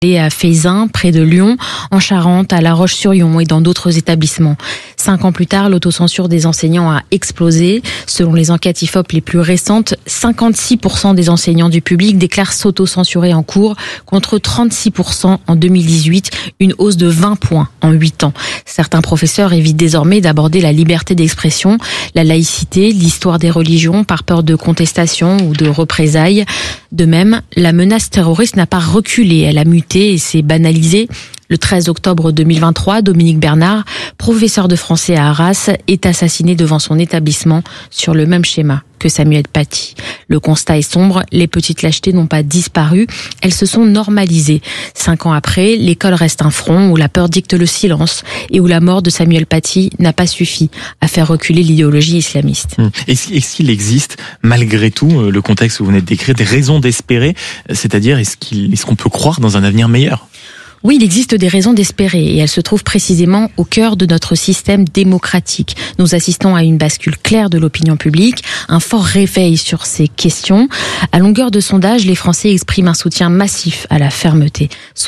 à Fézin, près de Lyon, en Charente, à La Roche-sur-Yon et dans d'autres établissements. 5 ans plus tard, l'autocensure des enseignants a explosé. Selon les enquêtes IFOP les plus récentes, 56% des enseignants du public déclarent s'autocensurer en cours, contre 36% en 2018, une hausse de 20 points en 8 ans. Certains professeurs évitent désormais d'aborder la liberté d'expression, la laïcité, l'histoire des religions, par peur de contestation ou de représailles. De même, la menace terroriste n'a pas reculé, elle a muté et s'est banalisée. Le 13 octobre 2023, Dominique Bernard, professeur de français à Arras, est assassiné devant son établissement sur le même schéma que Samuel Paty. Le constat est sombre, les petites lâchetés n'ont pas disparu, elles se sont normalisées. 5 ans après, l'école reste un front où la peur dicte le silence et où la mort de Samuel Paty n'a pas suffi à faire reculer l'idéologie islamiste. Est-ce qu'il existe, malgré tout, le contexte où vous venez de décrire, des raisons d'espérer, c'est-à-dire est-ce qu'on peut croire dans un avenir meilleur ? Oui, il existe des raisons d'espérer et elles se trouvent précisément au cœur de notre système démocratique. Nous assistons à une bascule claire de l'opinion publique, un fort réveil sur ces questions. À longueur de sondage, les Français expriment un soutien massif à la fermeté.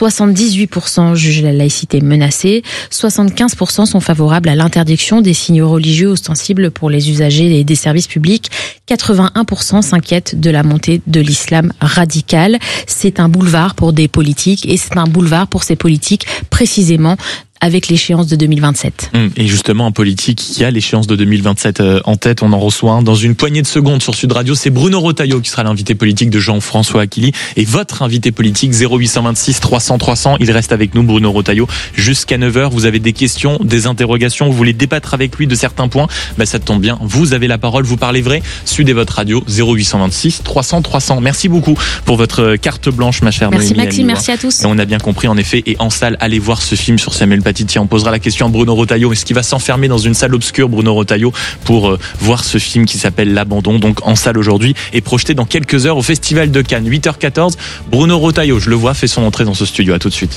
78% jugent la laïcité menacée, 75% sont favorables à l'interdiction des signes religieux ostensibles pour les usagers des services publics, 81% s'inquiètent de la montée de l'islam radical. C'est un boulevard pour des politiques et c'est un boulevard pour ces politiques précisément avec l'échéance de 2027. Et justement, en politique, il y a l'échéance de 2027 en tête. On en reçoit un dans une poignée de secondes sur Sud Radio. C'est Bruno Retailleau qui sera l'invité politique de Jean-François Aquili. Et votre invité politique, 0826 300 300. Il reste avec nous, Bruno Retailleau, jusqu'à 9h. Vous avez des questions, des interrogations. Vous voulez débattre avec lui de certains points. Ça tombe bien. Vous avez la parole. Vous parlez vrai. Sud est votre radio. 0826 300 300. Merci beaucoup pour votre carte blanche, ma chère Noémie. Merci Maxime, merci à tous. Et on a bien compris, en effet, et en salle, allez voir ce film sur Samuel Paty. Tiens, on posera la question à Bruno Retailleau. Est-ce qu'il va s'enfermer dans une salle obscure, Bruno Retailleau, pour voir ce film qui s'appelle L'Abandon, donc en salle aujourd'hui, et projeté dans quelques heures au Festival de Cannes, 8h14. Bruno Retailleau, je le vois, fait son entrée dans ce studio. À tout de suite.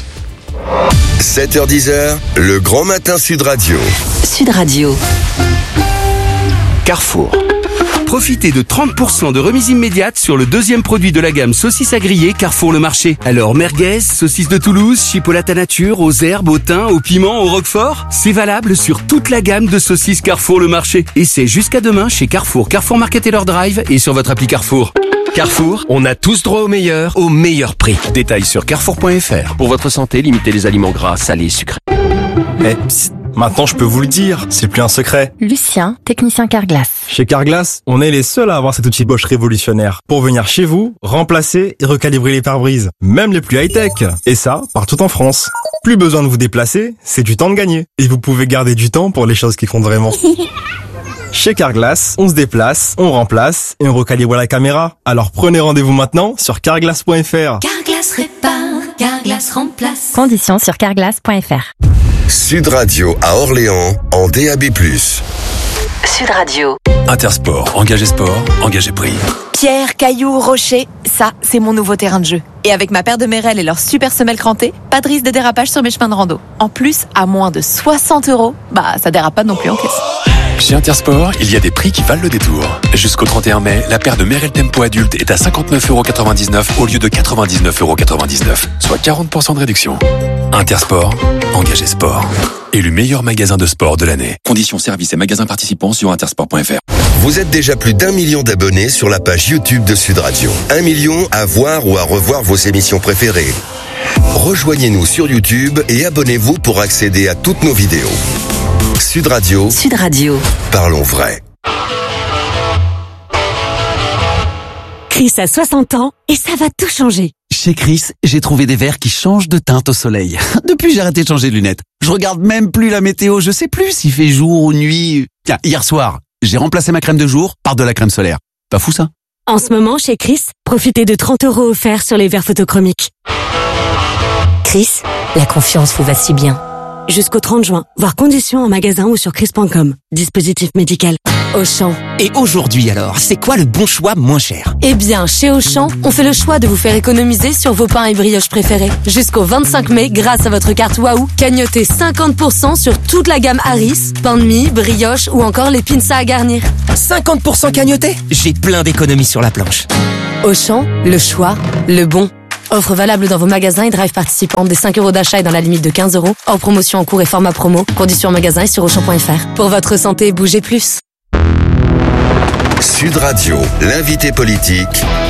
7h10, le grand matin Sud Radio. Sud Radio. Carrefour. Profitez de 30% de remise immédiate sur le deuxième produit de la gamme saucisses à griller Carrefour Le Marché. Alors merguez, saucisses de Toulouse, chipolata nature, aux herbes, au thym, au piment, au roquefort. C'est valable sur toute la gamme de saucisses Carrefour Le Marché. Et c'est jusqu'à demain chez Carrefour, Carrefour Market et leur drive et sur votre appli Carrefour. Carrefour, on a tous droit au meilleur prix. Détails sur carrefour.fr. Pour votre santé, limitez les aliments gras, salés, sucrés. Psst, maintenant je peux vous le dire, c'est plus un secret. Lucien, technicien Carglass. Chez Carglass, on est les seuls à avoir cet outil Bosch révolutionnaire pour venir chez vous, remplacer et recalibrer les pare-brises, même les plus high-tech. Et ça, partout en France. Plus besoin de vous déplacer, c'est du temps de gagner. Et vous pouvez garder du temps pour les choses qui comptent vraiment. Chez Carglass, on se déplace, on remplace et on recalibre la caméra. Alors prenez rendez-vous maintenant sur carglass.fr. Carglass répare, Carglass remplace. Conditions sur carglass.fr. Sud Radio à Orléans en DAB+. Sud Radio. Intersport, engagé sport, engagé prix. Pierre, cailloux, rochers, ça, c'est mon nouveau terrain de jeu. Et avec ma paire de Merrell et leur super semelle crantée, pas de risque de dérapage sur mes chemins de rando. En plus, à moins de 60 €, ça dérape pas non plus en caisse. Chez Intersport, il y a des prix qui valent le détour. Jusqu'au 31 mai, la paire de Merrell Tempo adulte est à 59,99 € au lieu de 99,99 €, soit 40% de réduction. Intersport, engagé sport. Élu meilleur magasin de sport de l'année. Conditions, services et magasins participants sur intersport.fr. Vous êtes déjà plus d'1 million d'abonnés sur la page YouTube de Sud Radio. 1 million à voir ou à revoir vos émissions préférées. Rejoignez-nous sur YouTube et abonnez-vous pour accéder à toutes nos vidéos. Sud Radio. Sud Radio. Parlons vrai. Chris a 60 ans et ça va tout changer. Chez Chris, j'ai trouvé des verres qui changent de teinte au soleil. Depuis, j'ai arrêté de changer de lunettes. Je regarde même plus la météo, je sais plus s'il fait jour ou nuit. Tiens, hier soir, j'ai remplacé ma crème de jour par de la crème solaire. Pas fou ça? En ce moment, chez Chris, profitez de 30 € offerts sur les verres photochromiques. Chris, la confiance vous va si bien. Jusqu'au 30 juin, voir conditions en magasin ou sur chris.com. Dispositif médical. Auchan. Et aujourd'hui alors, c'est quoi le bon choix moins cher? Eh bien, chez Auchan, on fait le choix de vous faire économiser sur vos pains et brioches préférés. Jusqu'au 25 mai, grâce à votre carte Waouh, cagnotez 50% sur toute la gamme Harris, pain de mie, brioche ou encore les pinces à garnir. 50% cagnoté? J'ai plein d'économies sur la planche. Auchan, le choix, le bon. Offre valable dans vos magasins et drive participants dès 5 € d'achat et dans la limite de 15 €. Hors promotion en cours et format promo. Conditions en magasin et sur Auchan.fr. Pour votre santé, bougez plus. Sud Radio, l'invité politique,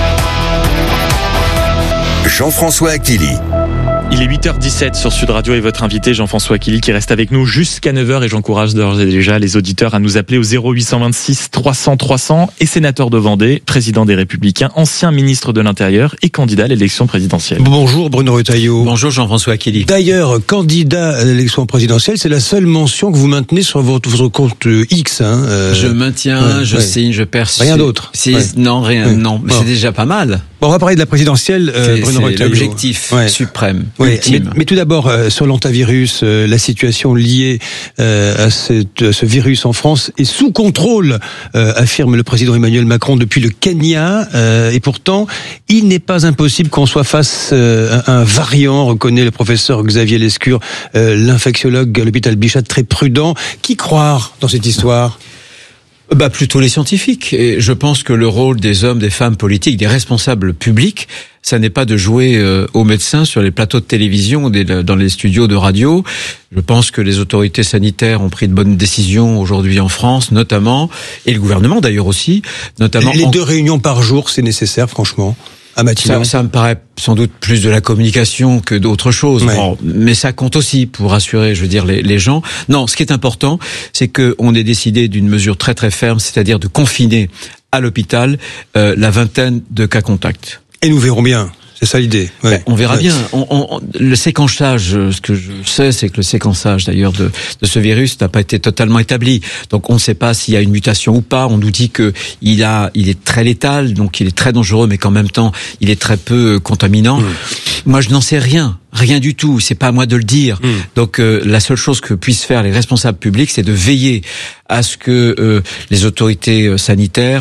Jean-François Aquili. Il est 8h17 sur Sud Radio et votre invité Jean-François Aquili qui reste avec nous jusqu'à 9h et j'encourage d'ores et déjà les auditeurs à nous appeler au 0826 300 300 et sénateur de Vendée, président des Républicains, ancien ministre de l'Intérieur et candidat à l'élection présidentielle. Bonjour Bruno Retailleau. Bonjour Jean-François Aquili. D'ailleurs, candidat à l'élection présidentielle, c'est la seule mention que vous maintenez sur votre compte X. Je maintiens, je signe, je perds. Rien d'autre. Non, rien. Non, mais c'est déjà pas mal. Bon, on va parler de la présidentielle, Bruno Retailleau. C'est l'objectif suprême. Oui, mais tout d'abord, sur l'antavirus, la situation liée à ce virus en France est sous contrôle, affirme le président Emmanuel Macron depuis le Kenya. Et pourtant, il n'est pas impossible qu'on soit face à un variant, reconnaît le professeur Xavier Lescure, l'infectiologue à l'hôpital Bichat, très prudent. Qui croire dans cette histoire ? Plutôt les scientifiques. Et je pense que le rôle des hommes, des femmes politiques, des responsables publics, ça n'est pas de jouer aux médecins sur les plateaux de télévision, dans les studios de radio. Je pense que les autorités sanitaires ont pris de bonnes décisions aujourd'hui en France, notamment, et le gouvernement d'ailleurs aussi, notamment. Les 2 réunions par jour, c'est nécessaire, franchement. Ça me paraît sans doute plus de la communication que d'autre chose. Ouais. Bon, mais ça compte aussi pour rassurer, je veux dire, les gens. Non, ce qui est important, c'est qu'on ait décidé d'une mesure très très ferme, c'est-à-dire de confiner à l'hôpital la vingtaine de cas contacts. Et nous verrons bien. C'est ça l'idée. Ouais. On verra bien. Le séquençage, ce que je sais, c'est que le séquençage d'ailleurs de ce virus n'a pas été totalement établi. Donc on ne sait pas s'il y a une mutation ou pas. On nous dit que il est très létal, donc il est très dangereux, mais qu'en même temps il est très peu contaminant. Moi, je n'en sais rien. Rien du tout, c'est pas à moi de le dire. Donc la seule chose que puissent faire les responsables publics, c'est de veiller à ce que les autorités sanitaires,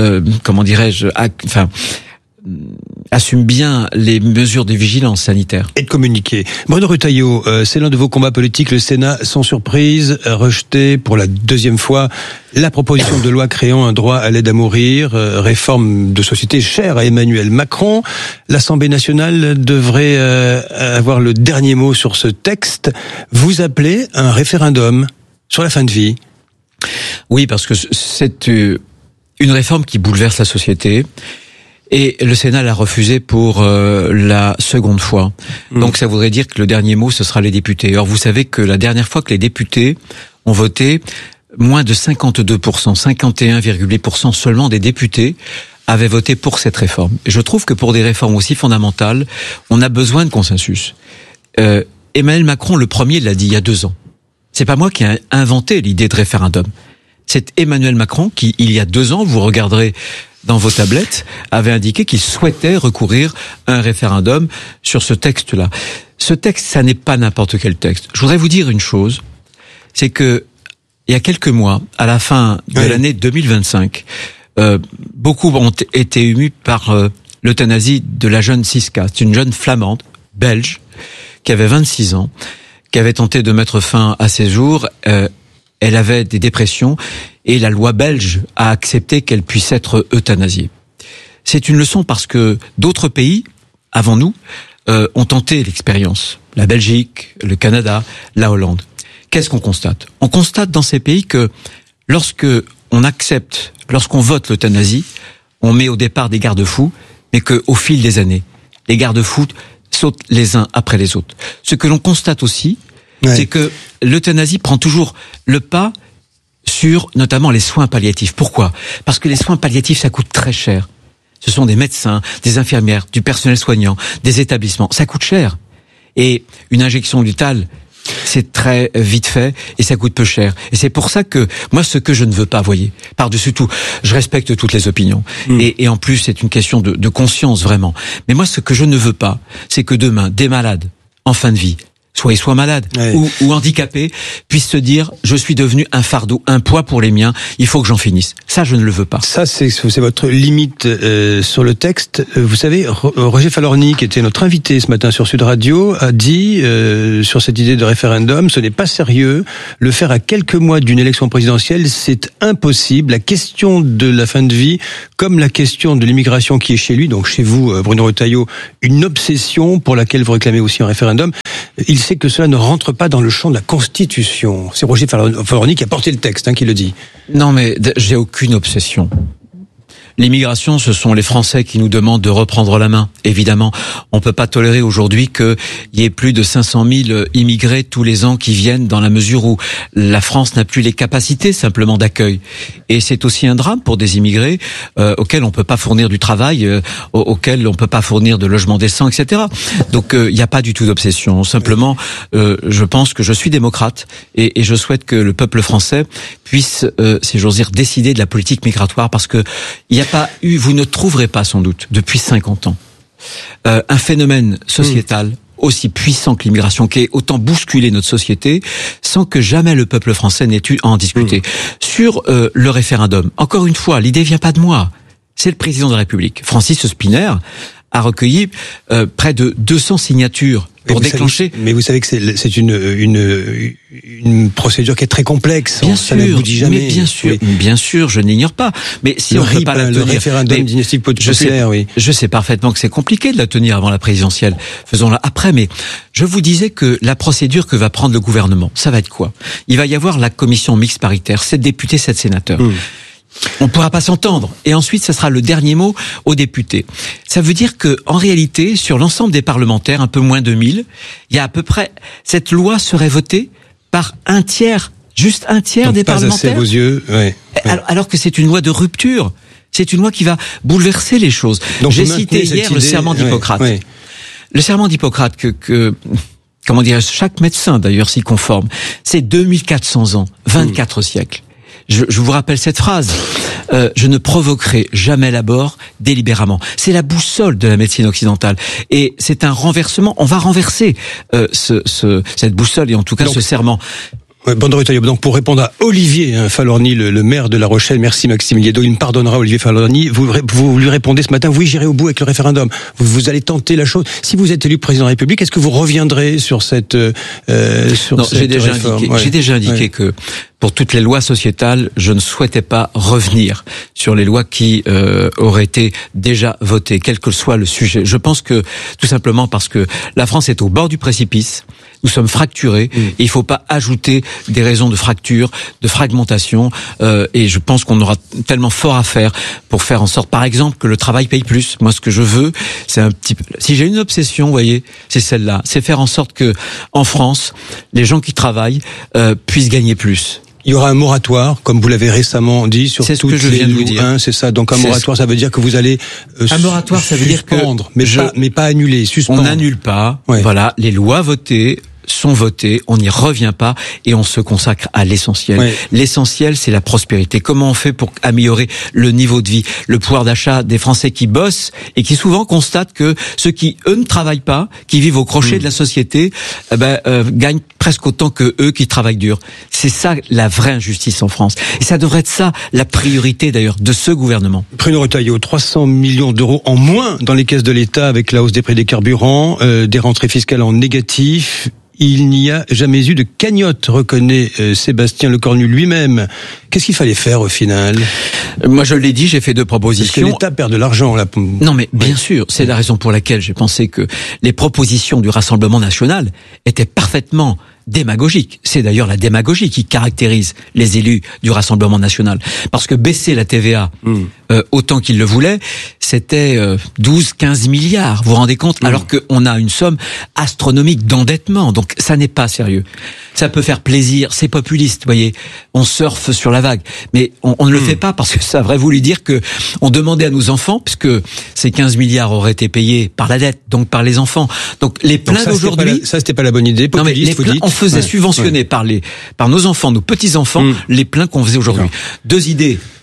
assume bien les mesures de vigilance sanitaire. Et de communiquer. Bruno Retailleau, c'est l'un de vos combats politiques. Le Sénat, sans surprise, rejeté pour la 2e fois la proposition de loi créant un droit à l'aide à mourir, réforme de société chère à Emmanuel Macron. L'Assemblée nationale devrait avoir le dernier mot sur ce texte. Vous appelez un référendum sur la fin de vie. Oui, parce que c'est une réforme qui bouleverse la société. Et le Sénat l'a refusé pour la seconde fois. Donc ça voudrait dire que le dernier mot, ce sera les députés. Or, vous savez que la dernière fois que les députés ont voté, moins de 52%, 51,8% seulement des députés avaient voté pour cette réforme. Et je trouve que pour des réformes aussi fondamentales, on a besoin de consensus. Emmanuel Macron, le premier, l'a dit il y a 2 ans. C'est pas moi qui ai inventé l'idée de référendum. C'est Emmanuel Macron qui, il y a 2 ans, vous regarderez dans vos tablettes, avait indiqué qu'il souhaitait recourir à un référendum sur ce texte-là. Ce texte, ça n'est pas n'importe quel texte. Je voudrais vous dire une chose, c'est que il y a quelques mois, à la fin de l'année 2025, beaucoup ont été émus par l'euthanasie de la jeune Siska. C'est une jeune flamande, belge, qui avait 26 ans, qui avait tenté de mettre fin à ses jours. Elle avait des dépressions et la loi belge a accepté qu'elle puisse être euthanasiée. C'est une leçon parce que d'autres pays, avant nous, ont tenté l'expérience. La Belgique, le Canada, la Hollande. Qu'est-ce qu'on constate ? On constate dans ces pays que lorsqu'on vote l'euthanasie, on met au départ des garde-fous, mais qu'au fil des années, les garde-fous sautent les uns après les autres. Ce que l'on constate aussi, c'est que l'euthanasie prend toujours le pas sur notamment les soins palliatifs. Pourquoi ? Parce que les soins palliatifs, ça coûte très cher. Ce sont des médecins, des infirmières, du personnel soignant, des établissements. Ça coûte cher. Et une injection létale, c'est très vite fait et ça coûte peu cher. Et c'est pour ça que moi, ce que je ne veux pas, voyez, par-dessus tout, je respecte toutes les opinions. Et en plus, c'est une question de conscience, vraiment. Mais moi, ce que je ne veux pas, c'est que demain, des malades, en fin de vie, soit ils soient malades ou handicapés, puissent se dire je suis devenu un fardeau, un poids pour les miens, il faut que j'en finisse. Ça, je ne le veux pas. Ça, c'est votre limite sur le texte. Vous savez, Roger Falorni, qui était notre invité ce matin sur Sud Radio, a dit sur cette idée de référendum, ce n'est pas sérieux. Le faire à quelques mois d'une élection présidentielle, c'est impossible. La question de la fin de vie, comme la question de l'immigration qui est chez lui, donc chez vous, Bruno Retailleau, une obsession pour laquelle vous réclamez aussi un référendum, il sait que cela ne rentre pas dans le champ de la Constitution. C'est Roger Falorni qui a porté le texte, qui le dit. Non, mais j'ai aucune obsession. L'immigration, ce sont les Français qui nous demandent de reprendre la main. Évidemment, on peut pas tolérer aujourd'hui qu'il y ait plus de 500 000 immigrés tous les ans qui viennent, dans la mesure où la France n'a plus les capacités simplement d'accueil. Et c'est aussi un drame pour des immigrés auxquels on peut pas fournir du travail, auxquels on peut pas fournir de logements décents, etc. Donc il n'y a pas du tout d'obsession. Simplement, je pense que je suis démocrate et je souhaite que le peuple français puisse, si j'ose dire, décider de la politique migratoire, parce que vous ne trouverez pas sans doute depuis 50 ans un phénomène sociétal aussi puissant que l'immigration, qui ait autant bousculé notre société, sans que jamais le peuple français n'ait eu à en discuter. Sur le référendum, encore une fois, l'idée vient pas de moi, c'est le président de la République, Francis Spinner, a recueilli près de 200 signatures pour déclencher. Mais vous savez que c'est une procédure qui est très complexe. Bien ça sûr, n'aboutit jamais. Mais bien sûr, je n'ignore pas. Mais si on ne peut pas la tenir, le référendum dynastique populaire, je sais parfaitement que c'est compliqué de la tenir avant la présidentielle. Faisons-la après. Mais je vous disais que la procédure que va prendre le gouvernement, ça va être quoi? Il va y avoir la commission mixte paritaire, 7 députés, 7 sénateurs. On ne pourra pas s'entendre. Et ensuite, ce sera le dernier mot aux députés. Ça veut dire que, en réalité, sur l'ensemble des parlementaires, un peu moins de 1000, il y a à peu près, cette loi serait votée par juste un tiers donc des pas parlementaires. Assez à vos yeux, alors que c'est une loi de rupture. C'est une loi qui va bouleverser les choses. Donc j'ai cité hier le serment d'Hippocrate. Le serment d'Hippocrate comment dire, chaque médecin d'ailleurs s'y conforme. C'est 2400 ans, 24 siècles. Je vous rappelle cette phrase. Je ne provoquerai jamais la mort délibérément. C'est la boussole de la médecine occidentale. Et c'est un renversement. On va renverser cette boussole et en tout cas ce serment. Bruno Retailleau, donc pour répondre à Olivier Falorni, le maire de La Rochelle, merci Maxime Liedo, il me pardonnera Olivier Falorni, vous lui répondez ce matin, oui, j'irai au bout avec le référendum. Vous allez tenter la chose. Si vous êtes élu président de la République, est-ce que vous reviendrez sur cette réforme? J'ai déjà indiqué que pour toutes les lois sociétales, je ne souhaitais pas revenir sur les lois qui auraient été déjà votées, quel que soit le sujet. Je pense que, tout simplement parce que la France est au bord du précipice, nous sommes fracturés, et il ne faut pas ajouter des raisons de fracture, de fragmentation, et je pense qu'on aura tellement fort à faire pour faire en sorte, par exemple, que le travail paye plus. Moi, ce que je veux, c'est un petit peu... Si j'ai une obsession, vous voyez, c'est celle-là, c'est faire en sorte que, en France, les gens qui travaillent puissent gagner plus. Il y aura un moratoire, comme vous l'avez récemment dit, sur toutes les lois. C'est ça. Donc un moratoire, ça veut dire que vous allez un moratoire, ça veut dire que mais pas annuler, suspendre. On n'annule pas. Voilà, les lois votées sont votées, on n'y revient pas et on se consacre à l'essentiel. L'essentiel, c'est la prospérité. Comment on fait pour améliorer le niveau de vie, le pouvoir d'achat des Français qui bossent et qui souvent constatent que ceux qui, eux, ne travaillent pas, qui vivent au crochet de la société, gagnent presque autant que eux qui travaillent dur. C'est ça la vraie injustice en France. Et ça devrait être ça la priorité d'ailleurs de ce gouvernement. Bruno Retailleau, 300 millions d'euros en moins dans les caisses de l'État avec la hausse des prix des carburants, des rentrées fiscales en négatif. Il n'y a jamais eu de cagnotte, reconnaît Sébastien Lecornu lui-même. Qu'est-ce qu'il fallait faire au final? Moi, je l'ai dit, j'ai fait 2 propositions. Parce que l'État perd de l'argent là. Non, mais bien sûr, c'est la raison pour laquelle j'ai pensé que les propositions du Rassemblement national étaient parfaitement démagogique. C'est d'ailleurs la démagogie qui caractérise les élus du Rassemblement national. Parce que baisser la TVA autant qu'ils le voulaient, c'était 12-15 milliards. Vous vous rendez compte? Alors qu'on a une somme astronomique d'endettement. Donc ça n'est pas sérieux. Ça peut faire plaisir, c'est populiste, vous voyez. On surfe sur la vague. Mais on ne le fait pas parce que ça aurait voulu dire que on demandait à nos enfants, puisque ces 15 milliards auraient été payés par la dette, donc par les enfants. Donc les pleins d'aujourd'hui... Ça, c'était pas la bonne idée. Populiste, vous dites. On faisait subventionner par nos enfants, nos petits-enfants, les pleins qu'on faisait aujourd'hui. 2 idées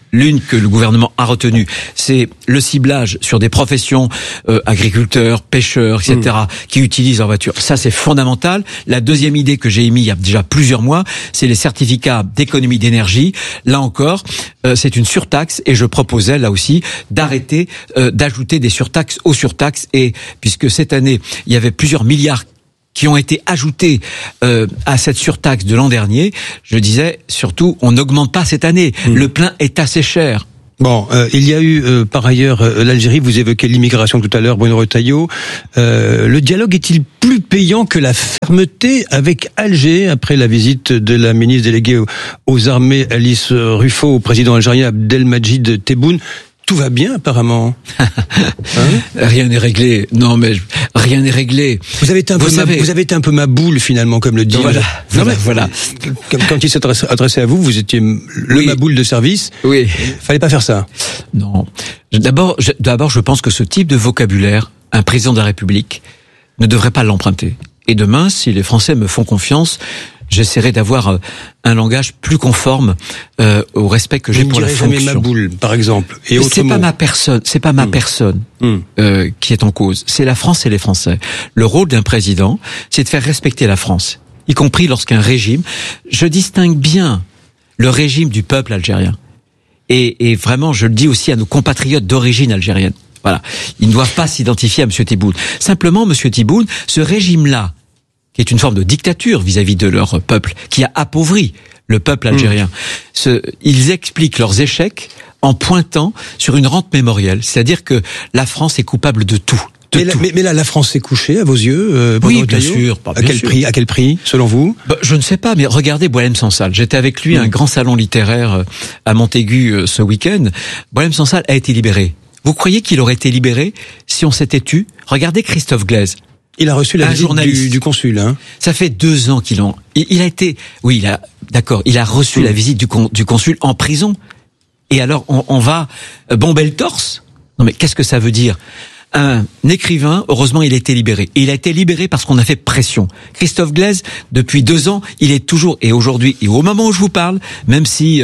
L'une que le gouvernement a retenue, c'est le ciblage sur des professions, agriculteurs, pêcheurs, etc., qui utilisent leur voiture. Ça, c'est fondamental. La deuxième idée que j'ai émise il y a déjà plusieurs mois, c'est les certificats d'économie d'énergie. Là encore, c'est une surtaxe et je proposais, là aussi, d'arrêter, d'ajouter des surtaxes aux surtaxes. Et puisque cette année, il y avait plusieurs milliards qui ont été ajoutés à cette surtaxe de l'an dernier, je disais surtout, on n'augmente pas cette année. Le plein est assez cher. Bon, il y a eu par ailleurs l'Algérie, vous évoquez l'immigration tout à l'heure, Bruno Retailleau. Le dialogue est-il plus payant que la fermeté avec Alger après la visite de la ministre déléguée aux armées Alice Ruffo au président algérien Abdelmadjid Tebboune? Tout va bien, apparemment. Rien n'est réglé. Non, mais rien n'est réglé. Vous avez été un peu ma boule, finalement, comme le dit. Voilà. Quand il s'est adressé à vous, vous étiez ma boule de service. Oui. Fallait pas faire ça. Non. D'abord, je pense que ce type de vocabulaire, un président de la République ne devrait pas l'emprunter. Et demain, si les Français me font confiance, j'essaierai d'avoir un langage plus conforme au respect que j'ai pour la fonction. Vous ne direz jamais ma boule, par exemple. Et c'est pas ma personne. C'est pas ma personne qui est en cause. C'est la France et les Français. Le rôle d'un président, c'est de faire respecter la France, y compris lorsqu'un régime. Je distingue bien le régime du peuple algérien. Et vraiment, je le dis aussi à nos compatriotes d'origine algérienne. Voilà, ils ne doivent pas s'identifier à M. Tebboune. Simplement, M. Tebboune, ce régime-là, qui est une forme de dictature vis-à-vis de leur peuple, qui a appauvri le peuple algérien. Ils expliquent leurs échecs en pointant sur une rente mémorielle, c'est-à-dire que la France est coupable de tout. Mais là, la France s'est couchée à vos à quel prix, selon vous? Je ne sais pas, mais regardez Boualem Sansal. J'étais avec lui à un grand salon littéraire à Montaigu ce week-end. Boualem Sansal a été libéré. Vous croyez qu'il aurait été libéré si on s'était tu? Regardez Christophe Glaise. Il a reçu la visite du consul, hein. Ça fait 2 ans qu'il il a été, il a reçu la visite du consul en prison. Et alors, on va bomber le torse? Non, mais qu'est-ce que ça veut dire? Un écrivain, heureusement, il a été libéré. Et il a été libéré parce qu'on a fait pression. Christophe Glaise, depuis 2 ans, il est toujours, et aujourd'hui, et au moment où je vous parle, même si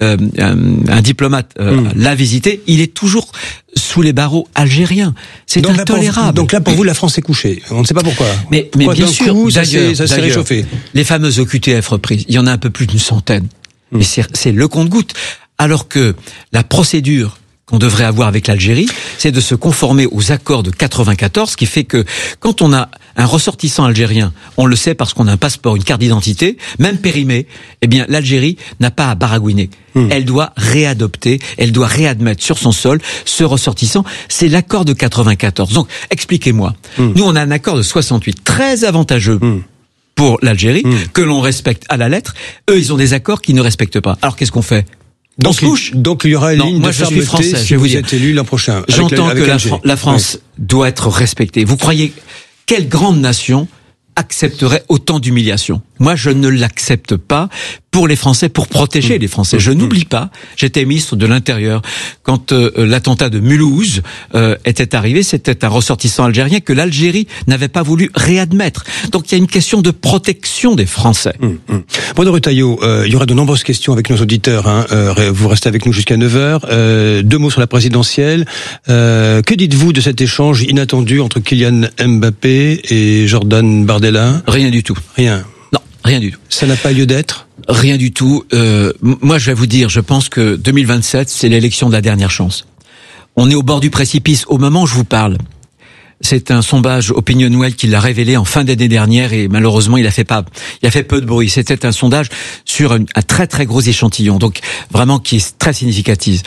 un diplomate l'a visité, il est toujours sous les barreaux algériens. C'est intolérable. Donc là, pour vous, la France est couchée. On ne sait pas pourquoi. Mais bien sûr, ça s'est réchauffé. Les fameuses OQTF reprises, il y en a un peu plus d'une centaine. Et c'est le compte-gouttes. Alors que la procédure qu'on devrait avoir avec l'Algérie, c'est de se conformer aux accords de 94, qui fait que quand on a un ressortissant algérien, on le sait parce qu'on a un passeport, une carte d'identité, même périmée, eh bien l'Algérie n'a pas à baragouiner. Elle doit réadopter, elle doit réadmettre sur son sol ce ressortissant. C'est l'accord de 94. Donc, expliquez-moi. Nous, on a un accord de 68, très avantageux pour l'Algérie, que l'on respecte à la lettre. Eux, ils ont des accords qu'ils ne respectent pas. Alors, qu'est-ce qu'on fait? Donc il y aura une ligne de fermeté si vous êtes élu l'an prochain. J'entends que la France doit être respectée. Vous croyez quelle grande nation accepterait autant d'humiliation? Moi, je ne l'accepte pas pour les Français, pour protéger les Français. Je n'oublie pas, j'étais ministre de l'Intérieur quand l'attentat de Mulhouse était arrivé. C'était un ressortissant algérien que l'Algérie n'avait pas voulu réadmettre. Donc il y a une question de protection des Français. Bruno Retailleau, il y aura de nombreuses questions avec nos auditeurs. Vous restez avec nous jusqu'à 9h. 2 mots sur la présidentielle. Que dites-vous de cet échange inattendu entre Kylian Mbappé et Jordan Bardella? Rien du tout. Rien. Non, rien du tout. Ça n'a pas lieu d'être? Rien du tout. Moi, je vais vous dire, je pense que 2027, c'est l'élection de la dernière chance. On est au bord du précipice au moment où je vous parle. C'est un sondage Opinionway qui l'a révélé en fin d'année dernière et malheureusement, il a fait peu de bruit. C'était un sondage sur un très très gros échantillon, donc vraiment qui est très significatif.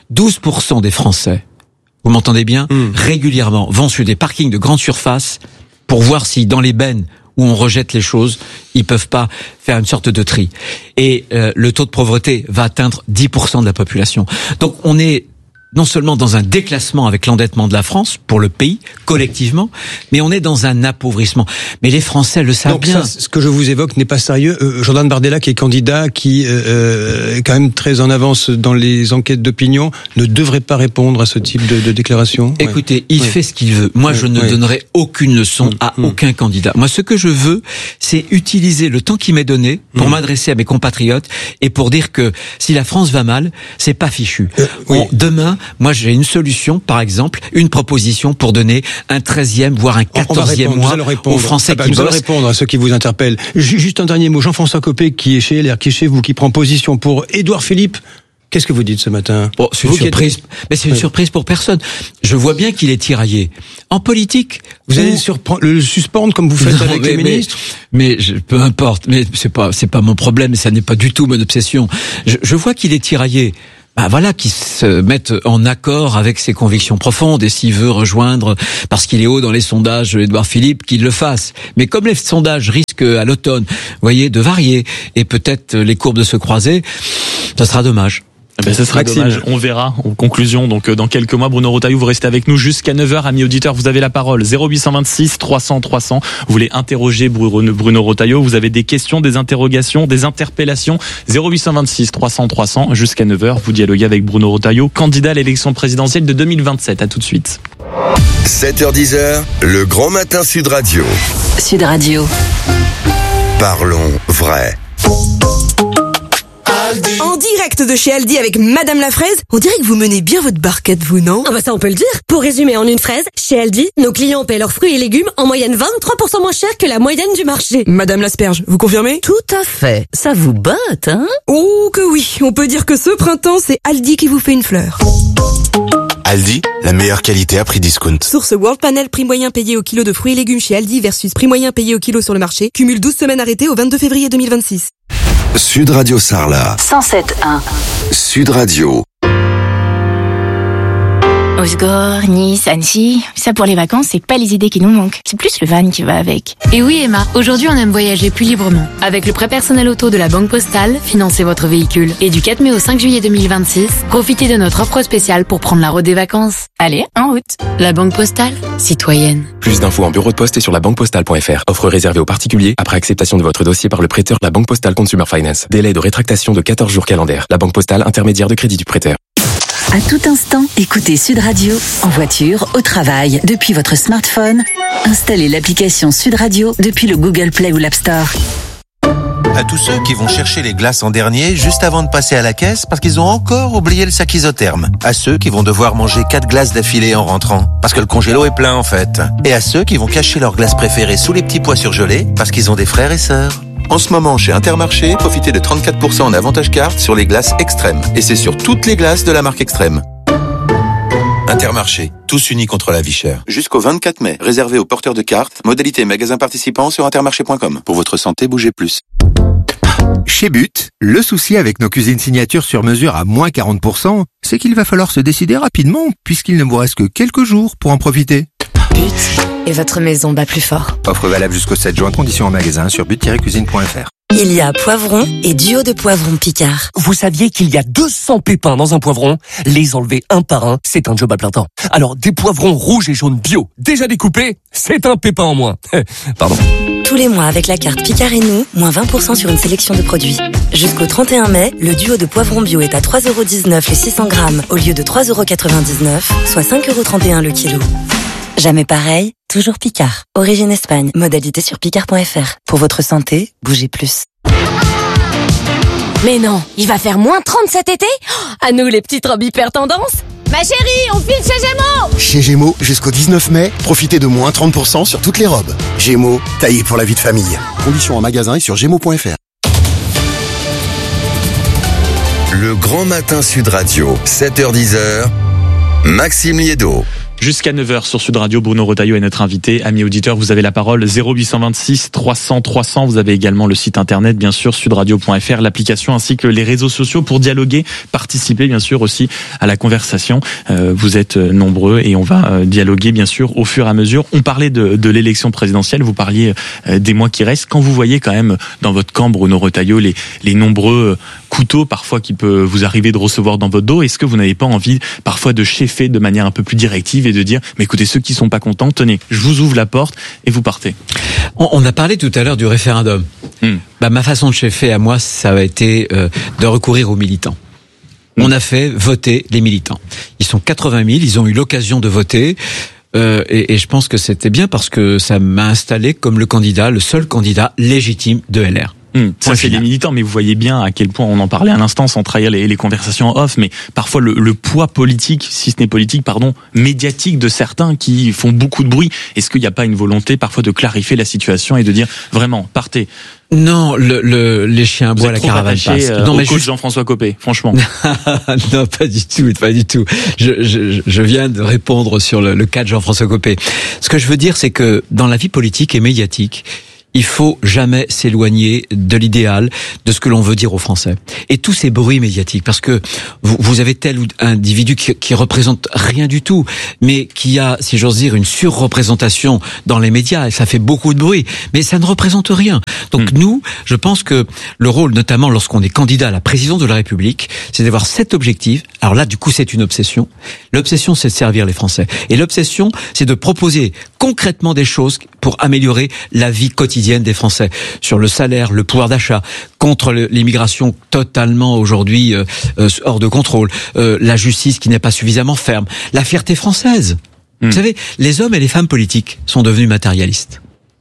12% des Français, vous m'entendez bien, régulièrement vont sur des parkings de grande surface pour voir si dans les bennes où on rejette les choses, ils peuvent pas faire une sorte de tri. Et le taux de pauvreté va atteindre 10% de la population. Donc on est non seulement dans un déclassement avec l'endettement de la France pour le pays collectivement, mais on est dans un appauvrissement. Mais les Français le savent bien. Ça, ce que je vous évoque n'est pas sérieux. Jordan Bardella, qui est candidat, qui est quand même très en avance dans les enquêtes d'opinion, ne devrait pas répondre à ce type de déclaration. Écoutez, il fait ce qu'il veut. Moi, je ne donnerai aucune leçon à aucun candidat. Moi, ce que je veux, c'est utiliser le temps qui m'est donné pour m'adresser à mes compatriotes et pour dire que si la France va mal, c'est pas fichu. Demain, moi, j'ai une solution, par exemple, une proposition pour donner un 13e, voire un 14e mois aux Français qui bossent. Vous allez répondre à ceux qui vous interpellent. Juste un dernier mot. Jean-François Copé, qui est chez LR, qui est chez vous, qui prend position pour Édouard Philippe. Qu'est-ce que vous dites ce matin? Bon, c'est une surprise. Mais c'est une surprise pour personne. Je vois bien qu'il est tiraillé. En politique. Vous allez le suspendre comme vous faites avec les ministres? Mais peu importe. Mais c'est pas mon problème. Et ça n'est pas du tout mon obsession. Je vois qu'il est tiraillé. Voilà, qu'il se mette en accord avec ses convictions profondes, et s'il veut rejoindre, parce qu'il est haut dans les sondages, Édouard Philippe, qu'il le fasse. Mais comme les sondages risquent à l'automne, vous voyez, de varier, et peut-être les courbes de se croiser, ça sera dommage. Ce sera dommage. On verra en conclusion. Donc dans quelques mois, Bruno Retailleau, vous restez avec nous jusqu'à 9h. Amis auditeurs, vous avez la parole. 0826 300 300. Vous voulez interroger Bruno Retailleau. Vous avez des questions, des interrogations, des interpellations. 0826 300 300 jusqu'à 9h. Vous dialoguez avec Bruno Retailleau, candidat à l'élection présidentielle de 2027. À tout de suite. 7h10, le grand matin Sud Radio. Sud Radio. Parlons vrai. En direct de chez Aldi avec Madame la Fraise, on dirait que vous menez bien votre barquette, vous, non? Ah bah ça on peut le dire. Pour résumer en une phrase, chez Aldi, nos clients paient leurs fruits et légumes en moyenne 23% moins cher que la moyenne du marché. Madame l'asperge, vous confirmez? Tout à fait. Ça vous botte, hein? Oh que oui, on peut dire que ce printemps, c'est Aldi qui vous fait une fleur. Aldi, la meilleure qualité à prix discount. Source World Panel, prix moyen payé au kilo de fruits et légumes chez Aldi versus prix moyen payé au kilo sur le marché. Cumule 12 semaines arrêtées au 22 février 2026. Sud Radio Sarlat. 107.1. Sud Radio. Osgore, Nice, Annecy, ça pour les vacances, c'est pas les idées qui nous manquent. C'est plus le van qui va avec. Et oui Emma, aujourd'hui on aime voyager plus librement. Avec le prêt personnel auto de la Banque Postale, financez votre véhicule. Et du 4 mai au 5 juillet 2026, profitez de notre offre spéciale pour prendre la route des vacances. Allez, en route. La Banque Postale, citoyenne. Plus d'infos en bureau de poste et sur labanquepostale.fr. Offre réservée aux particuliers après acceptation de votre dossier par le prêteur de la Banque Postale Consumer Finance. Délai de rétractation de 14 jours calendaires. La Banque Postale, intermédiaire de crédit du prêteur. À tout instant, écoutez Sud Radio, en voiture, au travail, depuis votre smartphone. Installez l'application Sud Radio depuis le Google Play ou l'App Store. À tous ceux qui vont chercher les glaces en dernier juste avant de passer à la caisse parce qu'ils ont encore oublié le sac isotherme. À ceux qui vont devoir manger 4 glaces d'affilée en rentrant parce que le congélo est plein en fait. Et à ceux qui vont cacher leurs glaces préférées sous les petits pois surgelés parce qu'ils ont des frères et sœurs. En ce moment, chez Intermarché, profitez de 34% en avantage carte sur les glaces Extrême. Et c'est sur toutes les glaces de la marque Extrême. Intermarché, tous unis contre la vie chère. Jusqu'au 24 mai, réservé aux porteurs de cartes, modalité magasin participant sur intermarché.com. Pour votre santé, bougez plus. Chez But, le souci avec nos cuisines signatures sur mesure à moins 40%, c'est qu'il va falloir se décider rapidement puisqu'il ne vous reste que quelques jours pour en profiter. But et votre maison bat plus fort. Offre valable jusqu'au 7 juin, conditions en magasin sur but-cuisine.fr. Il y a poivron et duo de poivrons Picard. Vous saviez qu'il y a 200 pépins dans un poivron? Les enlever un par un, c'est un job à plein temps. Alors, des poivrons rouges et jaunes bio, déjà découpés, c'est un pépin en moins. Pardon. Tous les mois avec la carte Picard et nous, moins 20% sur une sélection de produits. Jusqu'au 31 mai, le duo de poivrons bio est à 3,19€ les 600 grammes au lieu de 3,99€, soit 5,31€ le kilo. Jamais pareil, toujours Picard. Origine Espagne, modalité sur picard.fr. Pour votre santé, bougez plus. Mais non, il va faire moins 30 cet été? À nous les petites robes hyper tendance. Ma chérie, on file chez Gémeaux! Chez Gémeaux, jusqu'au 19 mai, profitez de moins 30% sur toutes les robes. Gémeaux, taillé pour la vie de famille. Conditions en magasin et sur gémeaux.fr. Le grand matin Sud Radio, 7h10, Maxime Liédo. Jusqu'à 9h sur Sud Radio, Bruno Retailleau est notre invité. Amis auditeurs, vous avez la parole 0826 300 300. Vous avez également le site internet, bien sûr, sudradio.fr, l'application ainsi que les réseaux sociaux pour dialoguer, participer bien sûr aussi à la conversation. Vous êtes nombreux et on va dialoguer bien sûr au fur et à mesure. On parlait de l'élection présidentielle, vous parliez des mois qui restent. Quand vous voyez quand même dans votre camp, Bruno Retailleau, les nombreux couteau parfois qui peut vous arriver de recevoir dans votre dos. Est-ce que vous n'avez pas envie parfois de cheffer de manière un peu plus directive et de dire mais écoutez, ceux qui sont pas contents, tenez, je vous ouvre la porte et vous partez? On a parlé tout à l'heure du référendum. Ma façon de cheffer à moi, ça a été de recourir aux militants. On a fait voter les militants. Ils sont 80 000, ils ont eu l'occasion de voter. Et je pense que c'était bien parce que ça m'a installé comme le seul candidat légitime de LR. Ça c'est les militants, mais vous voyez bien à quel point on en parlait à l'instant sans trahir les conversations en off, mais parfois le poids politique, si ce n'est politique, médiatique de certains qui font beaucoup de bruit. Est-ce qu'il n'y a pas une volonté parfois de clarifier la situation et de dire vraiment, partez? Non, les chiens aboient, la caravane passe. Non, mais coach Jean-François Copé, franchement. Non, pas du tout. Je viens de répondre sur le cas de Jean-François Copé. Ce que je veux dire, c'est que dans la vie politique et médiatique, il faut jamais s'éloigner de l'idéal, de ce que l'on veut dire aux Français. Et tous ces bruits médiatiques, parce que vous avez tel ou individu qui représente rien du tout, mais qui a, si j'ose dire, une surreprésentation dans les médias, et ça fait beaucoup de bruit, mais ça ne représente rien. Donc nous, je pense que le rôle, notamment lorsqu'on est candidat à la présidence de la République, c'est d'avoir cet objectif. Alors là, du coup, c'est une obsession. L'obsession, c'est de servir les Français. Et l'obsession, c'est de proposer concrètement des choses pour améliorer la vie quotidienne des Français, sur le salaire, le pouvoir d'achat, contre l'immigration totalement aujourd'hui hors de contrôle, la justice qui n'est pas suffisamment ferme, la fierté française. Vous savez, les hommes et les femmes politiques sont devenus matérialistes.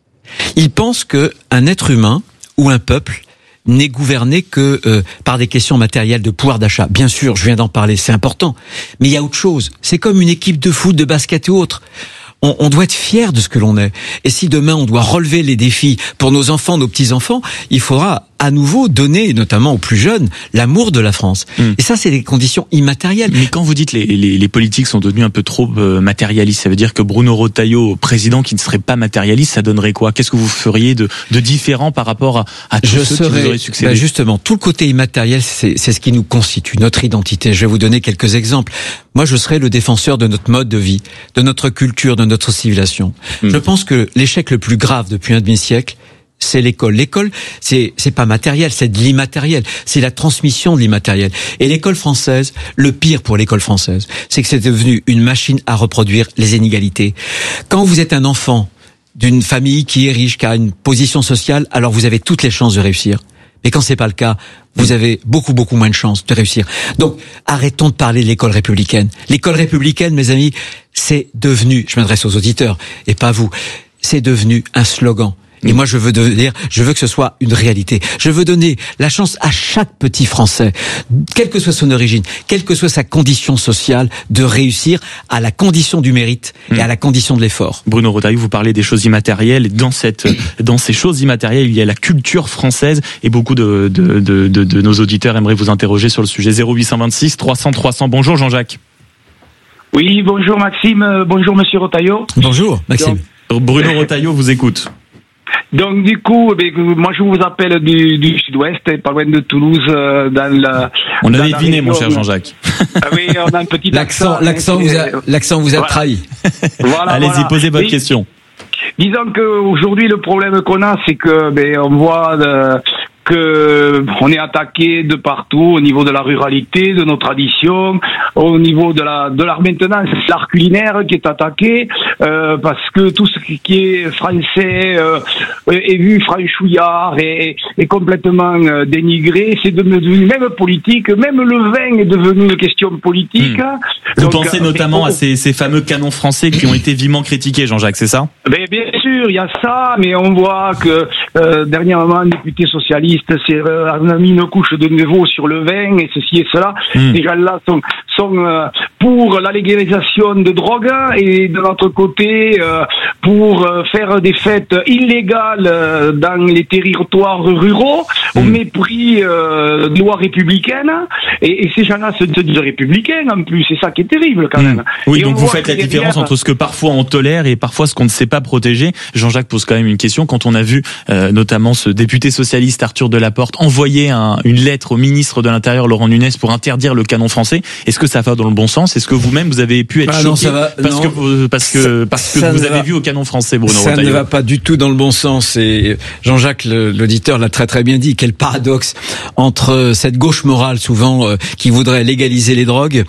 Ils pensent qu'un être humain ou un peuple n'est gouverné que par des questions matérielles de pouvoir d'achat. Bien sûr, je viens d'en parler, c'est important, mais il y a autre chose. C'est comme une équipe de foot, de basket ou autre. On doit être fier de ce que l'on est. Et si demain on doit relever les défis pour nos enfants, nos petits-enfants, il faudra à nouveau donner, notamment aux plus jeunes, l'amour de la France. Et ça, c'est des conditions immatérielles. Mais quand vous dites les politiques sont devenus un peu trop matérialistes, ça veut dire que Bruno Retailleau, président qui ne serait pas matérialiste, ça donnerait quoi? Qu'est-ce que vous feriez de différent par rapport à tous ceux qui vous auraient succédé? Justement, tout le côté immatériel, c'est ce qui nous constitue, notre identité. Je vais vous donner quelques exemples. Moi, je serais le défenseur de notre mode de vie, de notre culture, de notre civilisation. Je pense que l'échec le plus grave depuis un demi-siècle, c'est l'école. L'école, c'est pas matériel, c'est de l'immatériel. C'est la transmission de l'immatériel. Et l'école française, le pire pour l'école française, c'est que c'est devenu une machine à reproduire les inégalités. Quand vous êtes un enfant d'une famille qui est riche, qui a une position sociale, alors vous avez toutes les chances de réussir. Mais quand c'est pas le cas, vous avez beaucoup moins de chances de réussir. Donc, arrêtons de parler de l'école républicaine. L'école républicaine, mes amis, c'est devenu, je m'adresse aux auditeurs et pas à vous, c'est devenu un slogan. Et moi, je veux que ce soit une réalité. Je veux donner la chance à chaque petit Français, quelle que soit son origine, quelle que soit sa condition sociale, de réussir à la condition du mérite et à la condition de l'effort. Bruno Retailleau, vous parlez des choses immatérielles. Dans ces choses immatérielles, il y a la culture française. Et beaucoup de nos auditeurs aimeraient vous interroger sur le sujet. 0826 300 300. Bonjour Jean-Jacques. Oui, bonjour Maxime. Bonjour Monsieur Retailleau. Bonjour Maxime. Bruno Retailleau vous écoute. Donc du coup, moi je vous appelle du sud-ouest, pas loin de Toulouse, On l'a deviné, mon cher Jean-Jacques. Ah oui, on a un petit accent. L'accent vous a trahi. Voilà, Allez-y, posez votre question. Disons qu'aujourd'hui le problème qu'on a, c'est que on voit que on est attaqué de partout, au niveau de la ruralité, de nos traditions, au niveau de l'art maintenant, c'est l'art culinaire qui est attaqué, parce que tout ce qui est français est vu franchouillard et complètement dénigré. C'est devenu même politique, même le vin est devenu une question politique. Vous pensez notamment à ces fameux canons français qui ont été vivement critiqués, Jean-Jacques, c'est ça? Bien sûr, il y a ça, mais on voit que dernièrement, un député socialiste a mis une couche de niveau sur le vin et ceci et cela. Les gens-là sont pour la légalisation de drogue et de notre côté pour faire des fêtes illégales dans les territoires ruraux au mépris de lois républicaines. Et ces gens-là se disent républicains en plus. C'est ça qui est terrible quand même. Oui, donc vous faites la différence entre ce que parfois on tolère et parfois ce qu'on ne sait pas protéger. Jean-Jacques pose quand même une question. Quand on a vu notamment ce député socialiste Arthur Arthur Delaporte envoyer une lettre au ministre de l'Intérieur Laurent Nunez pour interdire le canon français. Est-ce que ça va dans le bon sens? Est-ce que vous-même vous avez pu être choqué parce que vous avez vu au canon français, Bruno Retailleau? Ça ne va pas du tout dans le bon sens, et Jean-Jacques l'auditeur l'a très bien dit. Quel paradoxe entre cette gauche morale souvent qui voudrait légaliser les drogues,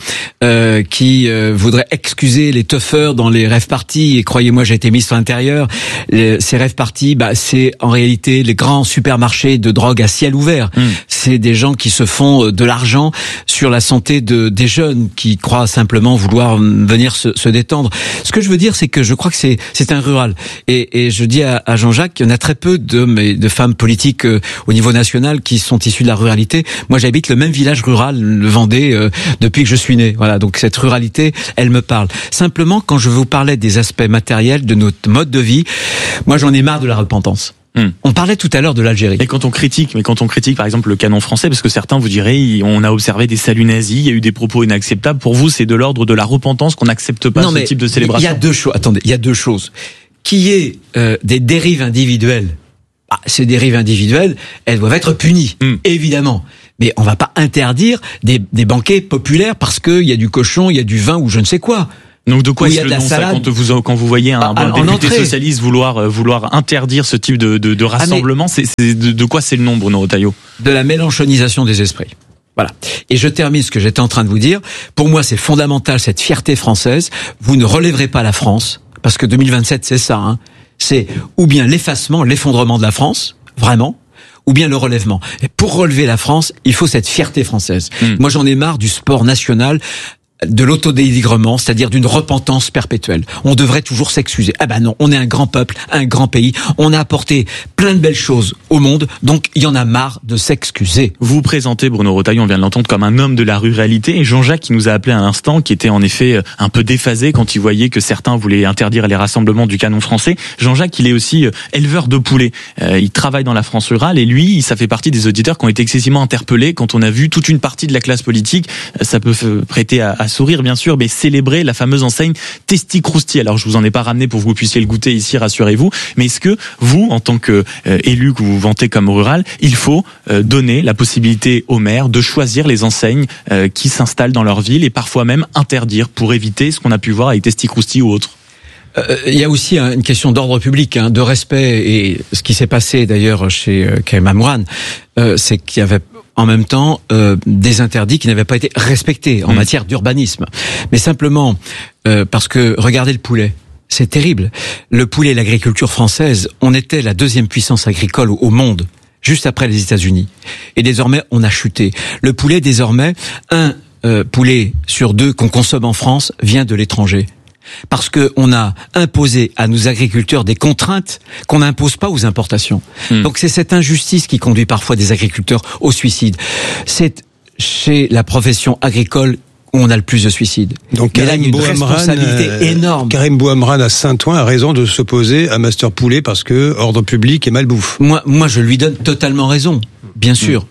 qui voudrait excuser les teufeurs dans les rave parties, et croyez-moi, j'ai été ministre de l'Intérieur, ces rave parties, c'est en réalité les grands supermarchés de drogue à ciel ouvert. C'est des gens qui se font de l'argent sur la santé des jeunes qui croient simplement vouloir venir se détendre. Ce que je veux dire, c'est que je crois que c'est un rural, et je dis à Jean-Jacques qu'il y en a très peu d'hommes et de femmes politiques au niveau national qui sont issus de la ruralité. Moi, j'habite le même village rural, le Vendée, depuis que je suis né. Voilà, donc cette ruralité, elle me parle. Simplement, quand je vous parlais des aspects matériels de notre mode de vie, moi, j'en ai marre de la repentance. On parlait tout à l'heure de l'Algérie. Et quand on critique par exemple le canon français, parce que certains vous diraient, on a observé des saluts nazis, il y a eu des propos inacceptables. Pour vous, c'est de l'ordre de la repentance qu'on n'accepte pas ce type de célébration? Il y a deux choses. Attendez, il y a deux choses. Qui est des dérives individuelles? Ces dérives individuelles, elles doivent être punies, évidemment. Mais on va pas interdire des banquets populaires parce qu'il y a du cochon, il y a du vin ou je ne sais quoi. Donc de quoi est-ce le nom, ça, quand vous voyez un député socialiste vouloir interdire ce type de rassemblement, de quoi c'est le nom, Bruno Retailleau? De la mélanchonisation des esprits. Voilà. Et je termine ce que j'étais en train de vous dire. Pour moi, c'est fondamental, cette fierté française. Vous ne relèverez pas la France, parce que 2027, c'est ça. C'est ou bien l'effacement, l'effondrement de la France, vraiment, ou bien le relèvement. Et pour relever la France, il faut cette fierté française. Moi, j'en ai marre du sport national, de l'autodénigrement, c'est-à-dire d'une repentance perpétuelle. On devrait toujours s'excuser. Non, on est un grand peuple, un grand pays. On a apporté plein de belles choses au monde, donc il y en a marre de s'excuser. Vous vous présentez, Bruno Retailleau, on vient de l'entendre, comme un homme de la ruralité, et Jean-Jacques qui nous a appelé à l'instant, qui était en effet un peu déphasé quand il voyait que certains voulaient interdire les rassemblements du canon français. Jean-Jacques, il est aussi éleveur de poulets. Il travaille dans la France rurale, et lui, ça fait partie des auditeurs qui ont été excessivement interpellés quand on a vu toute une partie de la classe politique. Ça peut prêter à sourire, bien sûr, mais célébrer la fameuse enseigne Testi Crousti. Alors, je vous en ai pas ramené pour que vous puissiez le goûter ici, rassurez-vous. Mais est-ce que vous, en tant que élu que vous vantez comme rural, il faut donner la possibilité aux maires de choisir les enseignes qui s'installent dans leur ville et parfois même interdire pour éviter ce qu'on a pu voir avec Testi Crousti ou autre? Il y a aussi une question d'ordre public, de respect, et ce qui s'est passé d'ailleurs chez Karim Amouane, c'est qu'il y avait en même temps des interdits qui n'avaient pas été respectés en matière d'urbanisme. Mais simplement parce que regardez le poulet, c'est terrible. Le poulet, l'agriculture française, on était la deuxième puissance agricole au monde, juste après les États-Unis. Et désormais, on a chuté. Le poulet, désormais, un poulet sur deux qu'on consomme en France vient de l'étranger. Parce que on a imposé à nos agriculteurs des contraintes qu'on n'impose pas aux importations. Donc c'est cette injustice qui conduit parfois des agriculteurs au suicide. C'est chez la profession agricole où on a le plus de suicides. Donc Karim responsabilité énorme. Karim Bouhamrane à Saint-Ouen a raison de s'opposer à Master Poulet parce que ordre public et malbouffe. Moi je lui donne totalement raison, bien sûr.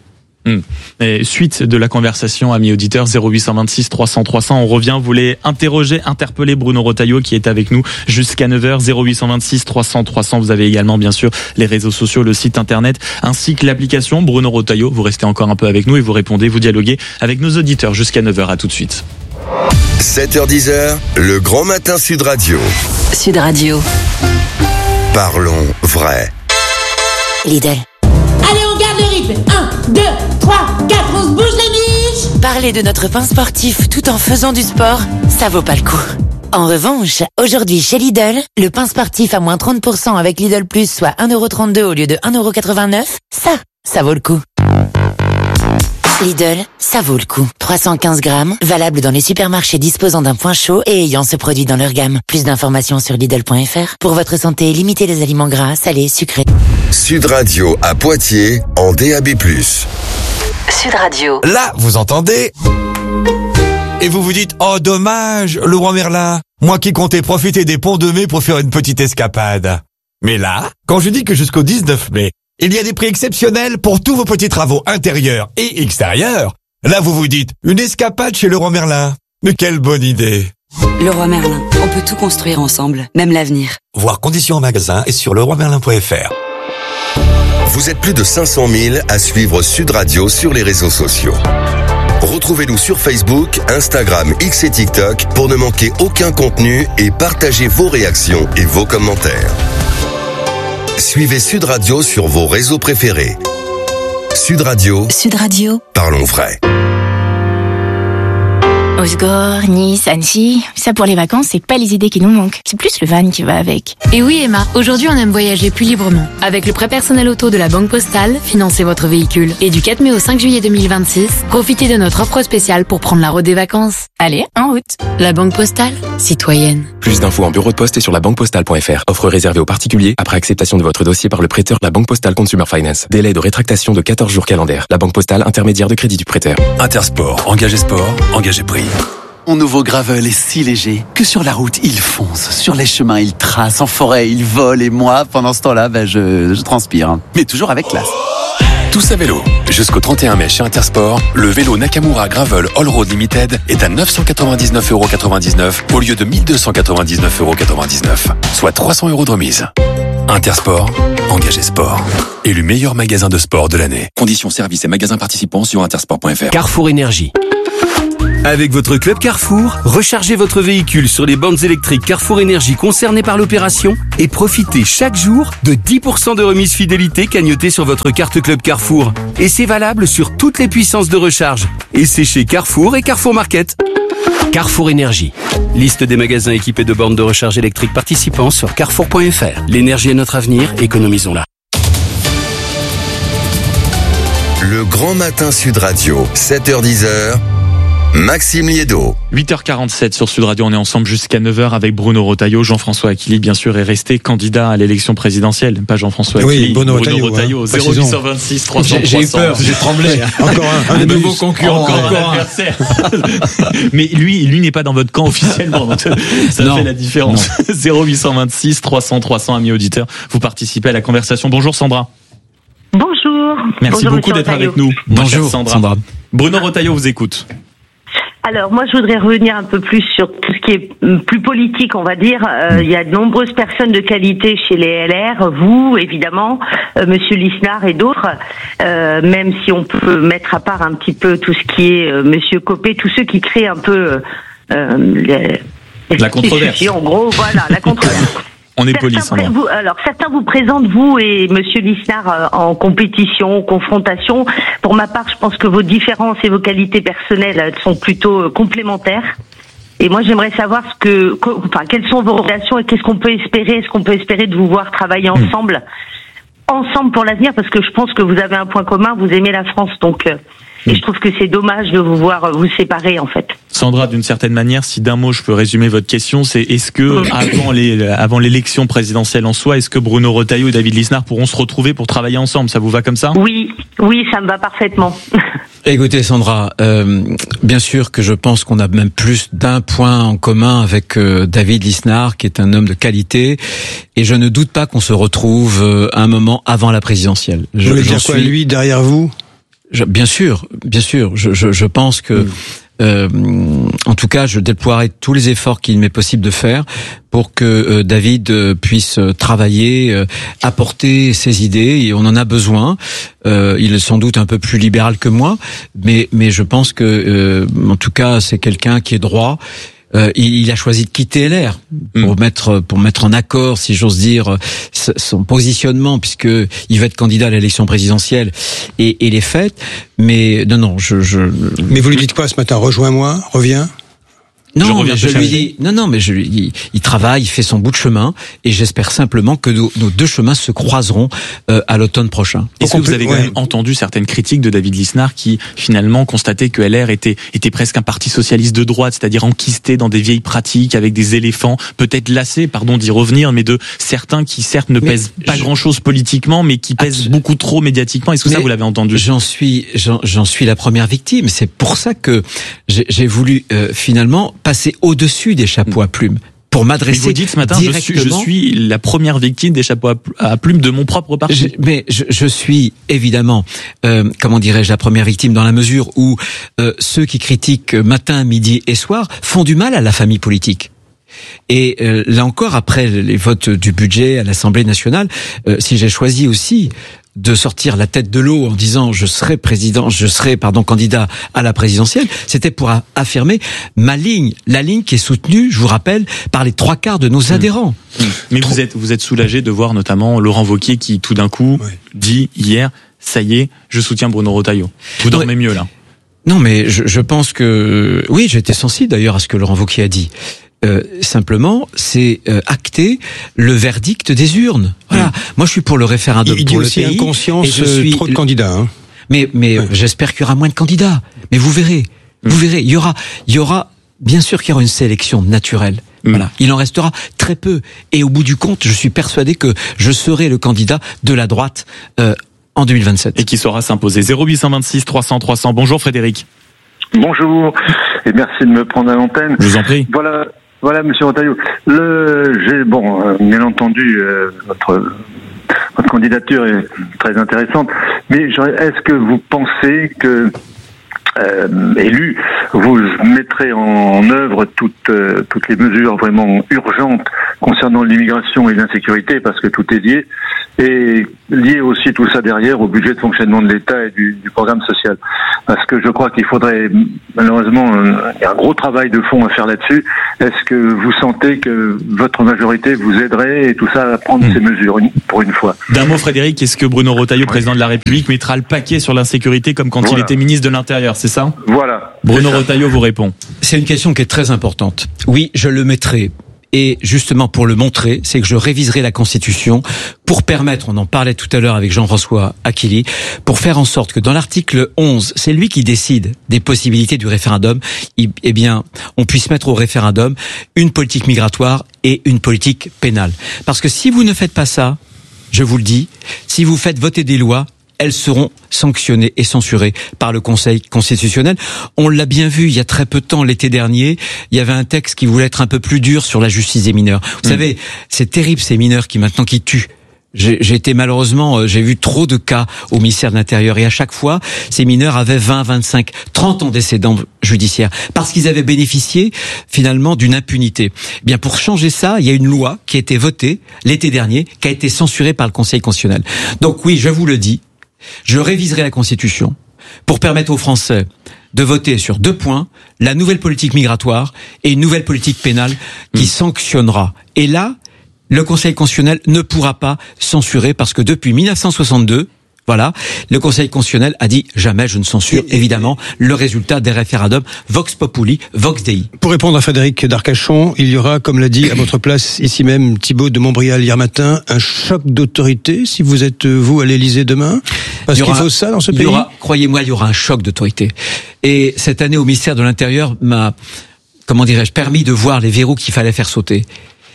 Et suite de la conversation, amis auditeurs, 0826 300 300, on revient, vous voulez interpeller Bruno Retailleau qui est avec nous jusqu'à 9h, 0826 300 300, vous avez également bien sûr les réseaux sociaux, le site internet, ainsi que l'application Bruno Retailleau, vous restez encore un peu avec nous et vous répondez, vous dialoguez avec nos auditeurs jusqu'à 9h, à tout de suite. 7h10, le grand matin Sud Radio. Sud Radio. Parlons vrai. Lidl. Allez, on garde le rythme. 1, 2, 3, 4, on se bouge les miches. Parler de notre pain sportif tout en faisant du sport, ça vaut pas le coup. En revanche, aujourd'hui chez Lidl, le pain sportif à moins 30% avec Lidl Plus, soit 1,32€ au lieu de 1,89€, ça vaut le coup. Lidl, ça vaut le coup. 315 grammes, valable dans les supermarchés disposant d'un point chaud et ayant ce produit dans leur gamme. Plus d'informations sur Lidl.fr. Pour votre santé, limitez les aliments gras, salés, sucrés. Sud Radio à Poitiers en DAB+. Sud Radio. Là, vous entendez? Et vous vous dites, oh dommage, le roi Merlin. Moi qui comptais profiter des ponts de mai pour faire une petite escapade. Mais là, quand je dis que jusqu'au 19 mai, il y a des prix exceptionnels pour tous vos petits travaux intérieurs et extérieurs, là vous vous dites, une escapade chez Leroy Merlin. Mais quelle bonne idée! Leroy Merlin, on peut tout construire ensemble, même l'avenir. Voir conditions en magasin et sur leroymerlin.fr. Vous êtes plus de 500 000 à suivre Sud Radio sur les réseaux sociaux. Retrouvez-nous sur Facebook, Instagram, X et TikTok pour ne manquer aucun contenu et partagez vos réactions et vos commentaires. Suivez Sud Radio sur vos réseaux préférés. Sud Radio. Sud Radio. Parlons vrai. Osgore, Nice, Annecy, ça pour les vacances, c'est pas les idées qui nous manquent. C'est plus le van qui va avec. Et oui Emma, aujourd'hui on aime voyager plus librement. Avec le prêt personnel auto de la Banque Postale, financez votre véhicule. Et du 4 mai au 5 juillet 2026, profitez de notre offre spéciale pour prendre la route des vacances. Allez, en route. La Banque Postale, citoyenne. Plus d'infos en bureau de poste et sur labanquepostale.fr. Offre réservée aux particuliers après acceptation de votre dossier par le prêteur La Banque Postale Consumer Finance. Délai de rétractation de 14 jours calendaires. La Banque Postale, intermédiaire de crédit du prêteur. Intersport, engagé sport, engagé prix. Mon nouveau gravel est si léger que sur la route, il fonce. Sur les chemins, il trace. En forêt, il vole. Et moi, pendant ce temps-là, je transpire. Mais toujours avec classe. Tous à vélo. Jusqu'au 31 mai chez Intersport, le vélo Nakamura Gravel All Road Limited est à 999,99€ au lieu de 1299,99€, soit 300€ de remise. Intersport, engagé sport. Élu meilleur magasin de sport de l'année. Conditions, services et magasins participants sur intersport.fr. Carrefour Énergie. Avec votre club Carrefour, rechargez votre véhicule sur les bornes électriques Carrefour Énergie concernées par l'opération et profitez chaque jour de 10% de remise fidélité cagnotée sur votre carte club Carrefour. Et c'est valable sur toutes les puissances de recharge. Et c'est chez Carrefour et Carrefour Market. Carrefour Énergie. Liste des magasins équipés de bornes de recharge électrique participants sur carrefour.fr. L'énergie est notre avenir, économisons-la. Le Grand Matin Sud Radio, 7h-10h. Maxime Liédo. 8h47 sur Sud Radio, on est ensemble jusqu'à 9h avec Bruno Rotaillot. Jean-François Aquili, bien sûr, est resté candidat à l'élection présidentielle. Pas Jean-François Aquili, Bruno Rotaillot. 0826 300 J'ai eu peur, j'ai tremblé. Encore un nouveau concurrent. Encore un adversaire. Mais lui n'est pas dans votre camp officiellement. Donc ça fait la différence. 0826 300 amis auditeurs. Vous participez à la conversation. Bonjour Sandra. Bonjour. Merci beaucoup d'être avec nous. Bonjour Sandra. Bruno Rotaillot vous écoute. Alors moi je voudrais revenir un peu plus sur tout ce qui est plus politique, on va dire. Il y a de nombreuses personnes de qualité chez les LR, vous évidemment, Monsieur Lisnard et d'autres, même si on peut mettre à part un petit peu tout ce qui est Monsieur Copé, tous ceux qui créent un peu la controverse. En gros, voilà, la controverse. On est poli, Sandra. Certains vous présentent, vous et Monsieur Lisnard, en compétition, confrontation. Pour ma part, je pense que vos différences et vos qualités personnelles sont plutôt complémentaires. Et moi, j'aimerais savoir quelles sont vos relations et qu'est-ce qu'on peut espérer. Est-ce qu'on peut espérer de vous voir travailler ensemble pour l'avenir, parce que je pense que vous avez un point commun, vous aimez la France, donc. Et je trouve que c'est dommage de vous voir vous séparer, en fait. Sandra, d'une certaine manière, si d'un mot je peux résumer votre question, c'est est-ce que avant l'élection présidentielle en soi, est-ce que Bruno Rotaillot et David Lisnard pourront se retrouver pour travailler ensemble? Ça vous va comme ça? Oui, ça me va parfaitement. Écoutez Sandra, bien sûr que je pense qu'on a même plus d'un point en commun avec David Lisnard, qui est un homme de qualité, et je ne doute pas qu'on se retrouve un moment avant la présidentielle. Vous voulez dire quoi, lui, derrière vous? Bien sûr. Je pense que, en tout cas, je déploierai tous les efforts qu'il m'est possible de faire pour que David puisse travailler, apporter ses idées, et on en a besoin. Il est sans doute un peu plus libéral que moi, mais je pense que, en tout cas, c'est quelqu'un qui est droit. Il a choisi de quitter LR pour mettre en accord, si j'ose dire, son positionnement, puisque il va être candidat à l'élection présidentielle, et les faits. Mais non, Mais vous lui dites quoi ce matin? Rejoins-moi, reviens. Non, mais je lui dis, il travaille, il fait son bout de chemin, et j'espère simplement que nos deux chemins se croiseront à l'automne prochain. Est-ce que vous avez quand même entendu certaines critiques de David Lisnard qui finalement constatait que LR était presque un parti socialiste de droite, c'est-à-dire enquisté dans des vieilles pratiques avec des éléphants, peut-être lassés, pardon d'y revenir, mais de certains qui certes ne pèsent pas grand-chose politiquement, mais qui pèsent beaucoup trop médiatiquement. Est-ce que ça vous l'avez entendu? J'en suis la première victime. C'est pour ça que j'ai voulu finalement passer au-dessus des chapeaux à plumes pour m'adresser directement. Vous dites ce matin, je suis la première victime des chapeaux à plumes de mon propre parti. Mais je suis évidemment, la première victime dans la mesure où ceux qui critiquent matin, midi et soir font du mal à la famille politique. Et là encore, après les votes du budget à l'Assemblée nationale, si j'ai choisi aussi de sortir la tête de l'eau en disant je serai candidat à la présidentielle, c'était pour affirmer ma ligne, la ligne qui est soutenue, je vous rappelle, par les 3/4 de nos adhérents. Mais vous êtes soulagé de voir notamment Laurent Wauquiez qui tout d'un coup dit hier, ça y est, je soutiens Bruno Retailleau. Vous dormez mieux là. Non, mais je pense que oui, j'ai été sensible d'ailleurs à ce que Laurent Wauquiez a dit. Simplement, c'est acter le verdict des urnes. Voilà. Moi, je suis pour le référendum. Il dit aussi inconscience, trop de candidats. Hein. Mais j'espère qu'il y aura moins de candidats. Mais vous verrez. Vous verrez. Il y aura, bien sûr qu'il y aura une sélection naturelle. Voilà. Il en restera très peu. Et au bout du compte, je suis persuadé que je serai le candidat de la droite, en 2027. Et qui saura s'imposer. 0826 300 300. Bonjour Frédéric. Bonjour. Et merci de me prendre à l'antenne. Je vous en prie. Voilà, monsieur Retailleau. Bien entendu, votre candidature est très intéressante, mais est-ce que vous pensez que, élu, vous mettrez en œuvre toutes les mesures vraiment urgentes concernant l'immigration et l'insécurité, parce que tout est lié, et lié aussi tout ça derrière au budget de fonctionnement de l'État et du programme social. Parce que je crois qu'il faudrait, malheureusement, il y a un gros travail de fond à faire là-dessus. Est-ce que vous sentez que votre majorité vous aiderait et tout ça à prendre ces mesures pour une fois? D'un mot, Frédéric, est-ce que Bruno Retailleau, président de la République, mettra le paquet sur l'insécurité comme quand il était ministre de l'Intérieur, c'est ça? Voilà. Bruno Retailleau vous répond. C'est une question qui est très importante. Oui, je le mettrai. Et justement, pour le montrer, c'est que je réviserai la Constitution pour permettre, on en parlait tout à l'heure avec Jean-François Akili, pour faire en sorte que dans l'article 11, c'est lui qui décide des possibilités du référendum, eh bien, on puisse mettre au référendum une politique migratoire et une politique pénale. Parce que si vous ne faites pas ça, je vous le dis, si vous faites voter des lois, elles seront sanctionnées et censurées par le Conseil constitutionnel. On l'a bien vu il y a très peu de temps, l'été dernier, il y avait un texte qui voulait être un peu plus dur sur la justice des mineurs. Vous savez, c'est terrible ces mineurs qui tuent. J'ai été malheureusement, j'ai vu trop de cas au ministère de l'Intérieur et à chaque fois, ces mineurs avaient 20, 25, 30 antécédents judiciaires parce qu'ils avaient bénéficié finalement d'une impunité. Eh bien, pour changer ça, il y a une loi qui a été votée l'été dernier, qui a été censurée par le Conseil constitutionnel. Donc oui, je vous le dis, je réviserai la Constitution pour permettre aux Français de voter sur 2 points, la nouvelle politique migratoire et une nouvelle politique pénale qui sanctionnera. Et là, le Conseil constitutionnel ne pourra pas censurer parce que depuis 1962, voilà, le Conseil constitutionnel a dit jamais je ne censure évidemment le résultat des référendums Vox Populi, Vox Dei. Pour répondre à Frédéric d'Arcachon, il y aura, comme l'a dit à votre place ici même Thibaut de Montbrial hier matin, un choc d'autorité si vous êtes vous à l'Élysée demain. Parce qu'il faut ça dans ce pays. Croyez-moi, il y aura un choc d'autorité. Et cette année au ministère de l'Intérieur m'a, permis de voir les verrous qu'il fallait faire sauter.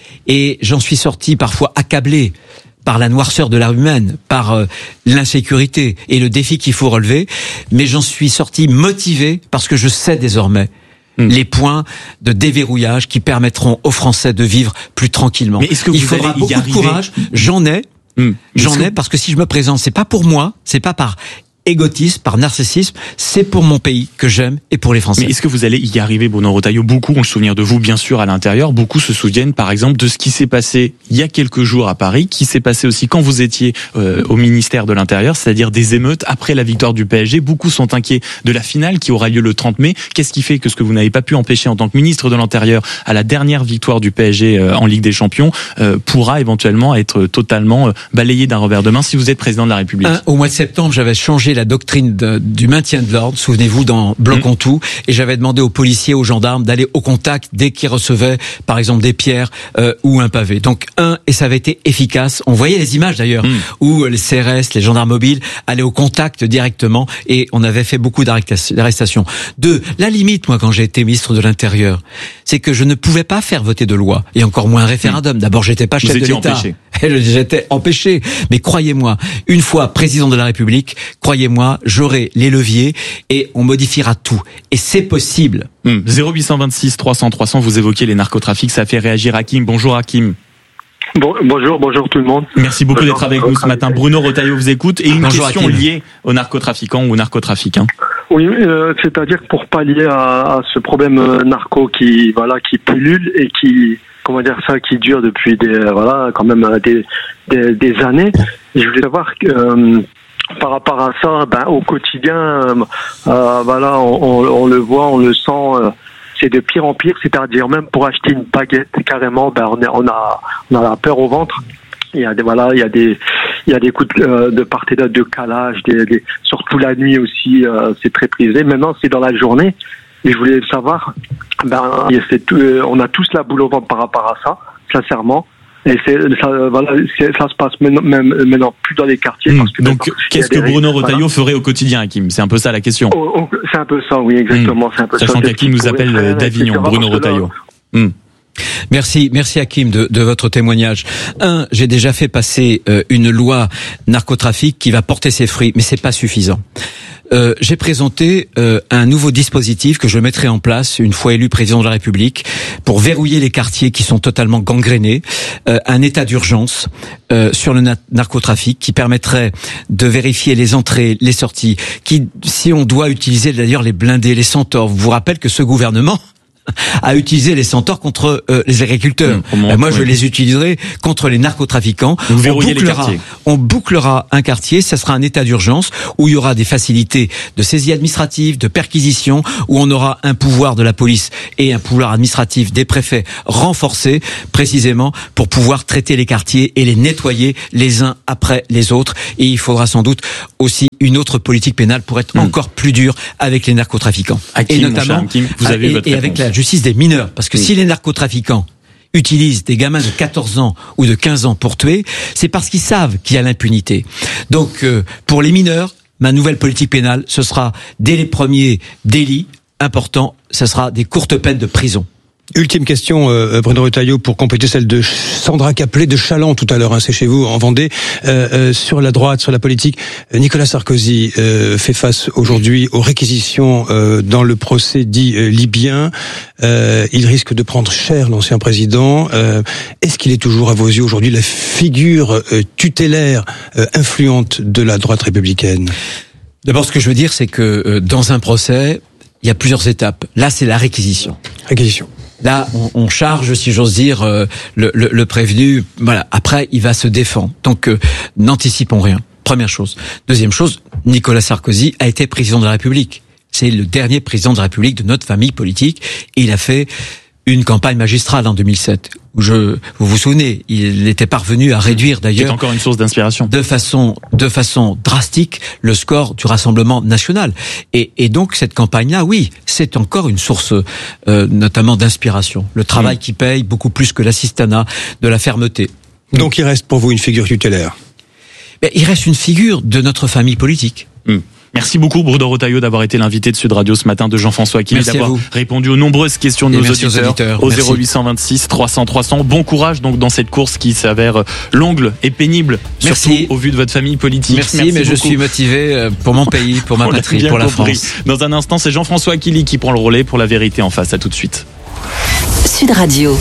Et j'en suis sorti parfois accablé par la noirceur de l'âme humaine, par l'insécurité et le défi qu'il faut relever, mais j'en suis sorti motivé parce que je sais désormais les points de déverrouillage qui permettront aux Français de vivre plus tranquillement. Mais est-ce que il faudra beaucoup de courage, j'en ai parce que si je me présente, c'est pas pour moi, c'est pas par égotisme, par narcissisme, c'est pour mon pays que j'aime et pour les Français. Mais est-ce que vous allez y arriver, Bruno Retailleau? Beaucoup ont le souvenir de vous, bien sûr, à l'intérieur. Beaucoup se souviennent, par exemple, de ce qui s'est passé il y a quelques jours à Paris, qui s'est passé aussi quand vous étiez au ministère de l'Intérieur, c'est-à-dire des émeutes après la victoire du PSG. Beaucoup sont inquiets de la finale qui aura lieu le 30 mai. Qu'est-ce qui fait que ce que vous n'avez pas pu empêcher en tant que ministre de l'Intérieur à la dernière victoire du PSG en Ligue des Champions pourra éventuellement être totalement balayé d'un revers de main si vous êtes président de la République? Au mois de septembre, j'avais changé la doctrine du maintien de l'ordre, souvenez-vous, dans Bloquons tout, et j'avais demandé aux policiers, aux gendarmes d'aller au contact dès qu'ils recevaient, par exemple, des pierres ou un pavé. Donc, et ça avait été efficace. On voyait les images d'ailleurs, où les CRS, les gendarmes mobiles, allaient au contact directement, et on avait fait beaucoup d'arrestations. 2, la limite, moi, quand j'ai été ministre de l'Intérieur, c'est que je ne pouvais pas faire voter de loi, et encore moins un référendum. D'abord, j'étais pas chef de l'État. J'étais empêché. Mais croyez-moi, une fois président de la République, croyez-moi, j'aurai les leviers et on modifiera tout. Et c'est possible. 0826 300 300, vous évoquez les narcotrafics, ça fait réagir Hakim. Bonjour Hakim. Bonjour tout le monde. Merci beaucoup d'être avec nous ce matin. Bruno Retailleau vous écoute. Et une question liée aux narcotrafiquants ou aux narcotrafics. Oui, c'est-à-dire pour pallier à ce problème narco qui pullule et qui dure depuis des années. Et je voulais savoir que par rapport à ça, au quotidien, voilà, on le voit, on le sent. C'est de pire en pire, c'est-à-dire même pour acheter une baguette, carrément, on a la peur au ventre. Il y a des coups de part et d'autre de calage, surtout la nuit aussi, c'est très prisé. Maintenant, c'est dans la journée. Et je voulais savoir, on a tous la boule au ventre par rapport à ça, sincèrement. Et ça se passe maintenant plus dans les quartiers. Parce que donc, qu'est-ce que Bruno Retailleau ferait au quotidien, Hakim? C'est un peu ça la question. C'est un peu ça, oui, exactement. C'est un peu sachant qu'Hakim nous appelle d'Avignon, Bruno Retailleau. Merci Hakim de votre témoignage. J'ai déjà fait passer une loi narcotrafic qui va porter ses fruits, mais c'est pas suffisant. J'ai présenté un nouveau dispositif que je mettrai en place une fois élu président de la République pour verrouiller les quartiers qui sont totalement gangrénés, un état d'urgence sur le narcotrafic qui permettrait de vérifier les entrées, les sorties, si on doit utiliser d'ailleurs les blindés, les centaures. Je vous rappelle que ce gouvernement à utiliser les centaures contre les agriculteurs. Moi, je les utiliserai contre les narcotrafiquants. On bouclera un quartier, ça sera un état d'urgence où il y aura des facilités de saisie administrative, de perquisition, où on aura un pouvoir de la police et un pouvoir administratif des préfets renforcé, précisément pour pouvoir traiter les quartiers et les nettoyer les uns après les autres. Et il faudra sans doute aussi une autre politique pénale pour être encore plus dure avec les narcotrafiquants. Hakim, et notamment vous avez votre avec la justice des mineurs, parce que si les narcotrafiquants utilisent des gamins de 14 ans ou de 15 ans pour tuer, c'est parce qu'ils savent qu'il y a l'impunité. Donc pour les mineurs, ma nouvelle politique pénale, ce sera dès les premiers délits importants, ce sera des courtes peines de prison. Ultime question, Bruno Retailleau, pour compléter celle de Sandra Caplet de Chaland tout à l'heure, c'est chez vous en Vendée. Sur la droite, sur la politique, Nicolas Sarkozy fait face aujourd'hui aux réquisitions dans le procès dit libyen. Il risque de prendre cher, l'ancien président. Est-ce qu'il est toujours, à vos yeux, aujourd'hui, la figure tutélaire influente de la droite républicaine? D'abord, ce que je veux dire, c'est que dans un procès, il y a plusieurs étapes. Là, c'est la réquisition. Là, on charge, si j'ose dire, le prévenu. Voilà. Après, il va se défendre. Donc, n'anticipons rien. Première chose. Deuxième chose, Nicolas Sarkozy a été président de la République. C'est le dernier président de la République de notre famille politique. Et il a fait une campagne magistrale en 2007. Vous vous souvenez, il était parvenu à réduire d'ailleurs, c'est encore une source d'inspiration, de façon drastique, le score du Rassemblement national. Et donc cette campagne-là, oui, c'est encore une source notamment d'inspiration. Le travail qui paye beaucoup plus que l'assistanat, de la fermeté. Donc il reste pour vous une figure tutélaire? Il reste une figure de notre famille politique. Merci beaucoup Bruno Retailleau d'avoir été l'invité de Sud Radio ce matin, de Jean-François Aquili, d'avoir répondu aux nombreuses questions de nos auditeurs au 0826 300 300. Bon courage donc dans cette course qui s'avère longue et pénible, surtout au vu de votre famille politique. Merci mais beaucoup. Je suis motivé pour mon pays, pour ma patrie, pour la France. Dans un instant, c'est Jean-François Aquili qui prend le relais pour La Vérité en face. À tout de suite. Sud Radio.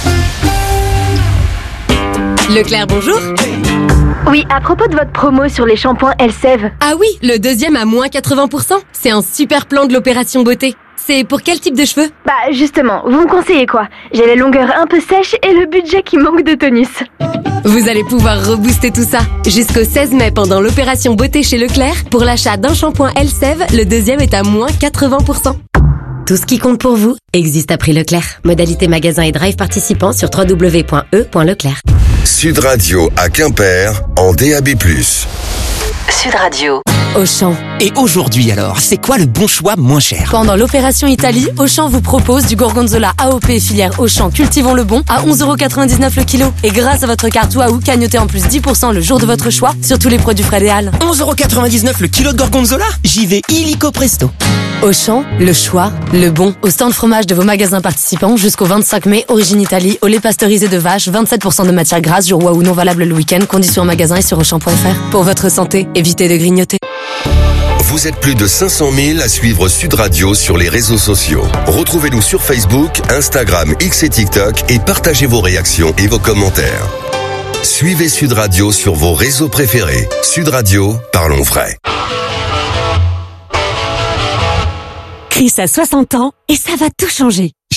Leclerc, bonjour. Oui, à propos de votre promo sur les shampoings Elseve. Ah oui, le deuxième à moins 80%. C'est un super plan de l'opération beauté. C'est pour quel type de cheveux? Bah justement, vous me conseillez quoi? J'ai les longueurs un peu sèches et le budget qui manque de tonus. Vous allez pouvoir rebooster tout ça. Jusqu'au 16 mai pendant l'opération beauté chez Leclerc, pour l'achat d'un shampoing Elseve, le deuxième est à moins 80%. Tout ce qui compte pour vous existe à prix Leclerc. Modalité magasin et drive participants sur www.e.leclerc. Sud Radio à Quimper en DAB+. Sud Radio. Auchan. Et aujourd'hui alors, c'est quoi le bon choix moins cher? Pendant l'opération Italie, Auchan vous propose du gorgonzola AOP filière Auchan Cultivons le Bon à 11,99€ le kilo. Et grâce à votre carte Waouh, cagnotez en plus 10% le jour de votre choix sur tous les produits frais Léal. 11,99€ le kilo de gorgonzola? J'y vais illico presto. Auchan, le choix, le bon. Au stand fromage de vos magasins participants jusqu'au 25 mai, origine Italie, au lait pasteurisé de vache, 27% de matière grasse, jour Waouh non valable le week-end, conditions en magasin et sur Auchan.fr. Pour votre santé, évitez de grignoter. Vous êtes plus de 500 000 à suivre Sud Radio sur les réseaux sociaux. Retrouvez-nous sur Facebook, Instagram, X et TikTok et partagez vos réactions et vos commentaires. Suivez Sud Radio sur vos réseaux préférés. Sud Radio, parlons vrai. Chris a 60 ans et ça va tout changer.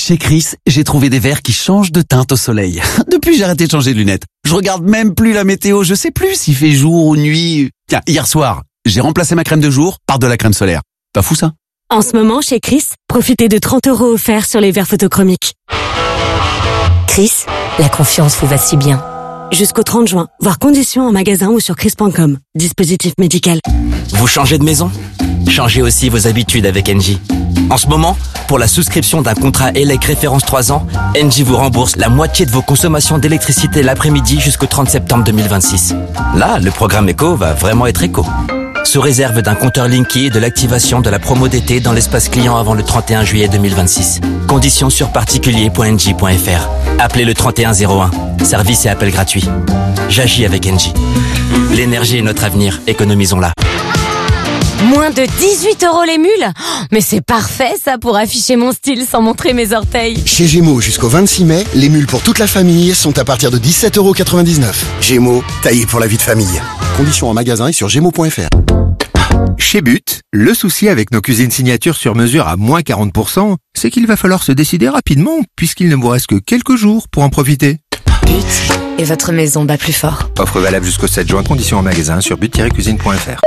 Chez Chris, j'ai trouvé des verres qui changent de teinte au soleil. Depuis, j'ai arrêté de changer de lunettes. Je regarde même plus la météo, je sais plus s'il fait jour ou nuit. Tiens, hier soir, j'ai remplacé ma crème de jour par de la crème solaire. Pas fou ça? En ce moment, chez Chris, profitez de 30 € offerts sur les verres photochromiques. Chris, la confiance vous va si bien. Jusqu'au 30 juin, voir conditions en magasin ou sur chris.com. Dispositif médical. Vous changez de maison? Changez aussi vos habitudes avec Engie. En ce moment, pour la souscription d'un contrat ELEC référence 3 ans, Engie vous rembourse la moitié de vos consommations d'électricité l'après-midi jusqu'au 30 septembre 2026. Là, le programme Eco va vraiment être éco. Sous réserve d'un compteur Linky et de l'activation de la promo d'été dans l'espace client avant le 31 juillet 2026. Conditions sur particulier.engie.fr. Appelez le 3101. Service et appel gratuit. J'agis avec Engie. L'énergie est notre avenir, économisons-la. Moins de 18 € les mules? Mais c'est parfait ça pour afficher mon style sans montrer mes orteils. Chez Gémeaux, jusqu'au 26 mai, les mules pour toute la famille sont à partir de 17,99 €. Gémeaux, taillé pour la vie de famille. Conditions en magasin et sur gémeaux.fr. Chez But, le souci avec nos cuisines signature sur mesure à moins 40%, c'est qu'il va falloir se décider rapidement puisqu'il ne vous reste que quelques jours pour en profiter. But et votre maison bat plus fort. Offre valable jusqu'au 7 juin, conditions en magasin sur but-cuisine.fr.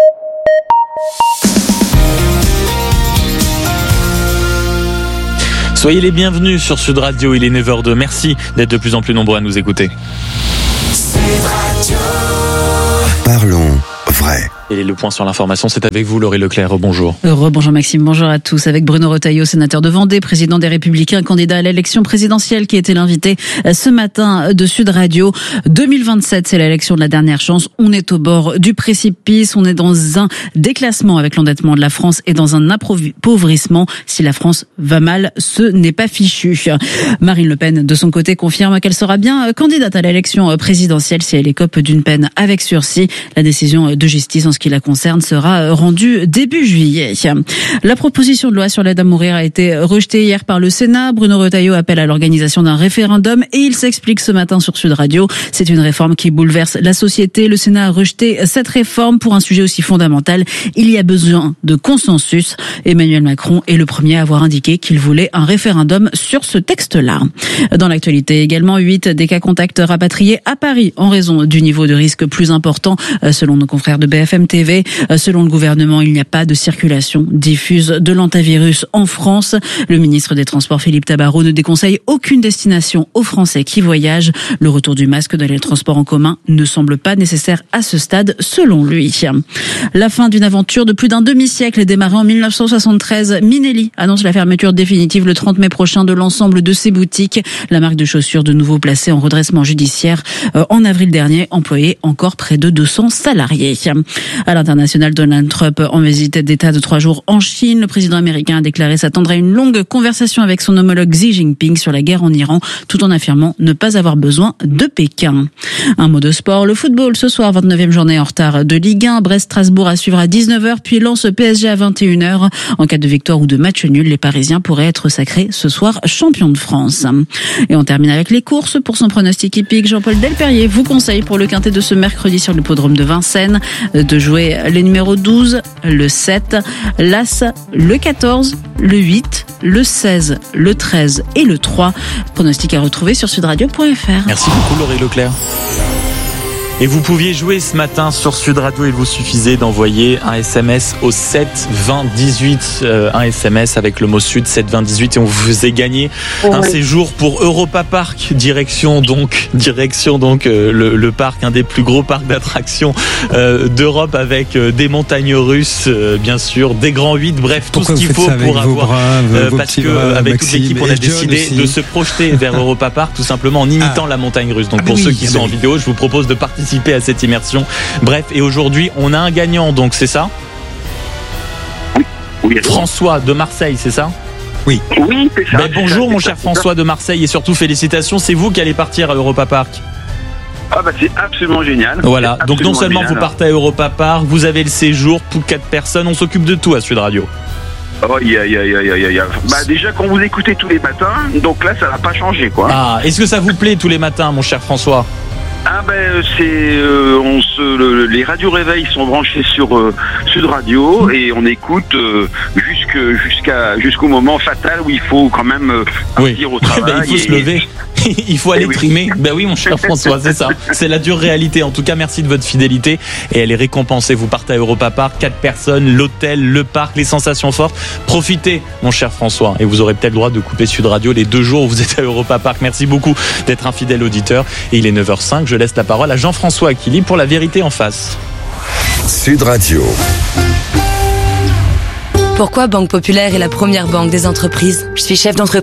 Soyez les bienvenus sur Sud Radio, il est 9h02. Merci d'être de plus en plus nombreux à nous écouter. Parlons vrai. Et le point sur l'information, c'est avec vous, Laurie Leclerc. Bonjour. Bonjour Maxime, bonjour à tous. Avec Bruno Retailleau, sénateur de Vendée, président des Républicains, candidat à l'élection présidentielle, qui était l'invité ce matin de Sud Radio. 2027, c'est l'élection de la dernière chance. On est au bord du précipice. On est dans un déclassement avec l'endettement de la France et dans un appauvrissement. Si la France va mal, ce n'est pas fichu. Marine Le Pen, de son côté, confirme qu'elle sera bien candidate à l'élection présidentielle si elle écope d'une peine avec sursis. La décision de justice en ce qui la concerne sera rendue début juillet. La proposition de loi sur l'aide à mourir a été rejetée hier par le Sénat. Bruno Retailleau appelle à l'organisation d'un référendum et il s'explique ce matin sur Sud Radio. C'est une réforme qui bouleverse la société. Le Sénat a rejeté cette réforme pour un sujet aussi fondamental. Il y a besoin de consensus. Emmanuel Macron est le premier à avoir indiqué qu'il voulait un référendum sur ce texte-là. Dans l'actualité également, 8 des cas contacts rapatriés à Paris en raison du niveau de risque plus important selon nos confrères de BFM TV. Selon le gouvernement, il n'y a pas de circulation diffuse de l'antivirus en France. Le ministre des Transports, Philippe Tabarot, ne déconseille aucune destination aux Français qui voyagent. Le retour du masque dans les transports en commun ne semble pas nécessaire à ce stade, selon lui. La fin d'une aventure de plus d'un demi-siècle démarrée en 1973. Minelli annonce la fermeture définitive le 30 mai prochain de l'ensemble de ses boutiques. La marque de chaussures de nouveau placée en redressement judiciaire en avril dernier employait encore près de 200 salariés. À l'international, Donald Trump en visite d'État de 3 jours en Chine. Le président américain a déclaré s'attendre à une longue conversation avec son homologue Xi Jinping sur la guerre en Iran, tout en affirmant ne pas avoir besoin de Pékin. Un mot de sport, le football ce soir, 29e journée en retard de Ligue 1. Brest-Strasbourg à suivre à 19h, puis Lens PSG à 21h. En cas de victoire ou de match nul, les Parisiens pourraient être sacrés ce soir champions de France. Et on termine avec les courses. Pour son pronostic hippique, Jean-Paul Delperrier vous conseille pour le quintet de ce mercredi sur l'hippodrome de Vincennes de jouer les numéros 12, le 7, l'As, le 14, le 8, le 16, le 13 et le 3. Pronostic à retrouver sur sudradio.fr. Merci beaucoup Laurie Leclerc. Et vous pouviez jouer ce matin sur Sud Radio, il vous suffisait d'envoyer un SMS au 7 20 18, un SMS avec le mot Sud 7 20 18 et on vous faisait gagner un séjour pour Europa Park, direction donc le parc, un des plus gros parcs d'attractions d'Europe avec des montagnes russes, bien sûr, des grands 8, bref, tout ce qu'il faut pour avoir parce que avec toute l'équipe on a décidé de se projeter vers Europa Park tout simplement en imitant la montagne russe. Donc pour ceux qui sont en vidéo, je vous propose de participer à cette immersion. Bref, et aujourd'hui, on a un gagnant, donc c'est ça ? Oui. François de Marseille, c'est ça ? Oui, c'est ça. Bonjour mon cher François de Marseille et surtout félicitations, c'est vous qui allez partir à Europa Park. Ah bah c'est absolument génial. Voilà, donc non seulement vous partez à Europa Park, vous avez le séjour pour 4 personnes, on s'occupe de tout à Sud Radio. Oh, Bah déjà quand vous écoutez tous les matins, donc là ça va pas changer quoi. Ah, est-ce que ça vous plaît tous les matins mon cher François ? Les radios réveils sont branchés sur Sud Radio et on écoute jusqu'au moment fatal où il faut quand même partir au travail. Il faut se lever. Il faut aller trimer. Ben oui, mon cher François, c'est ça. C'est la dure réalité. En tout cas, merci de votre fidélité et elle est récompensée. Vous partez à Europa Park, 4 personnes, l'hôtel, le parc, les sensations fortes. Profitez, mon cher François, et vous aurez peut-être le droit de couper Sud Radio les 2 jours où vous êtes à Europa Park. Merci beaucoup d'être un fidèle auditeur. Et il est 9h05. Je laisse la parole à Jean-François Aquili pour La Vérité en face. Sud Radio. Pourquoi Banque Populaire est la première banque des entreprises ? Je suis chef d'entreprise.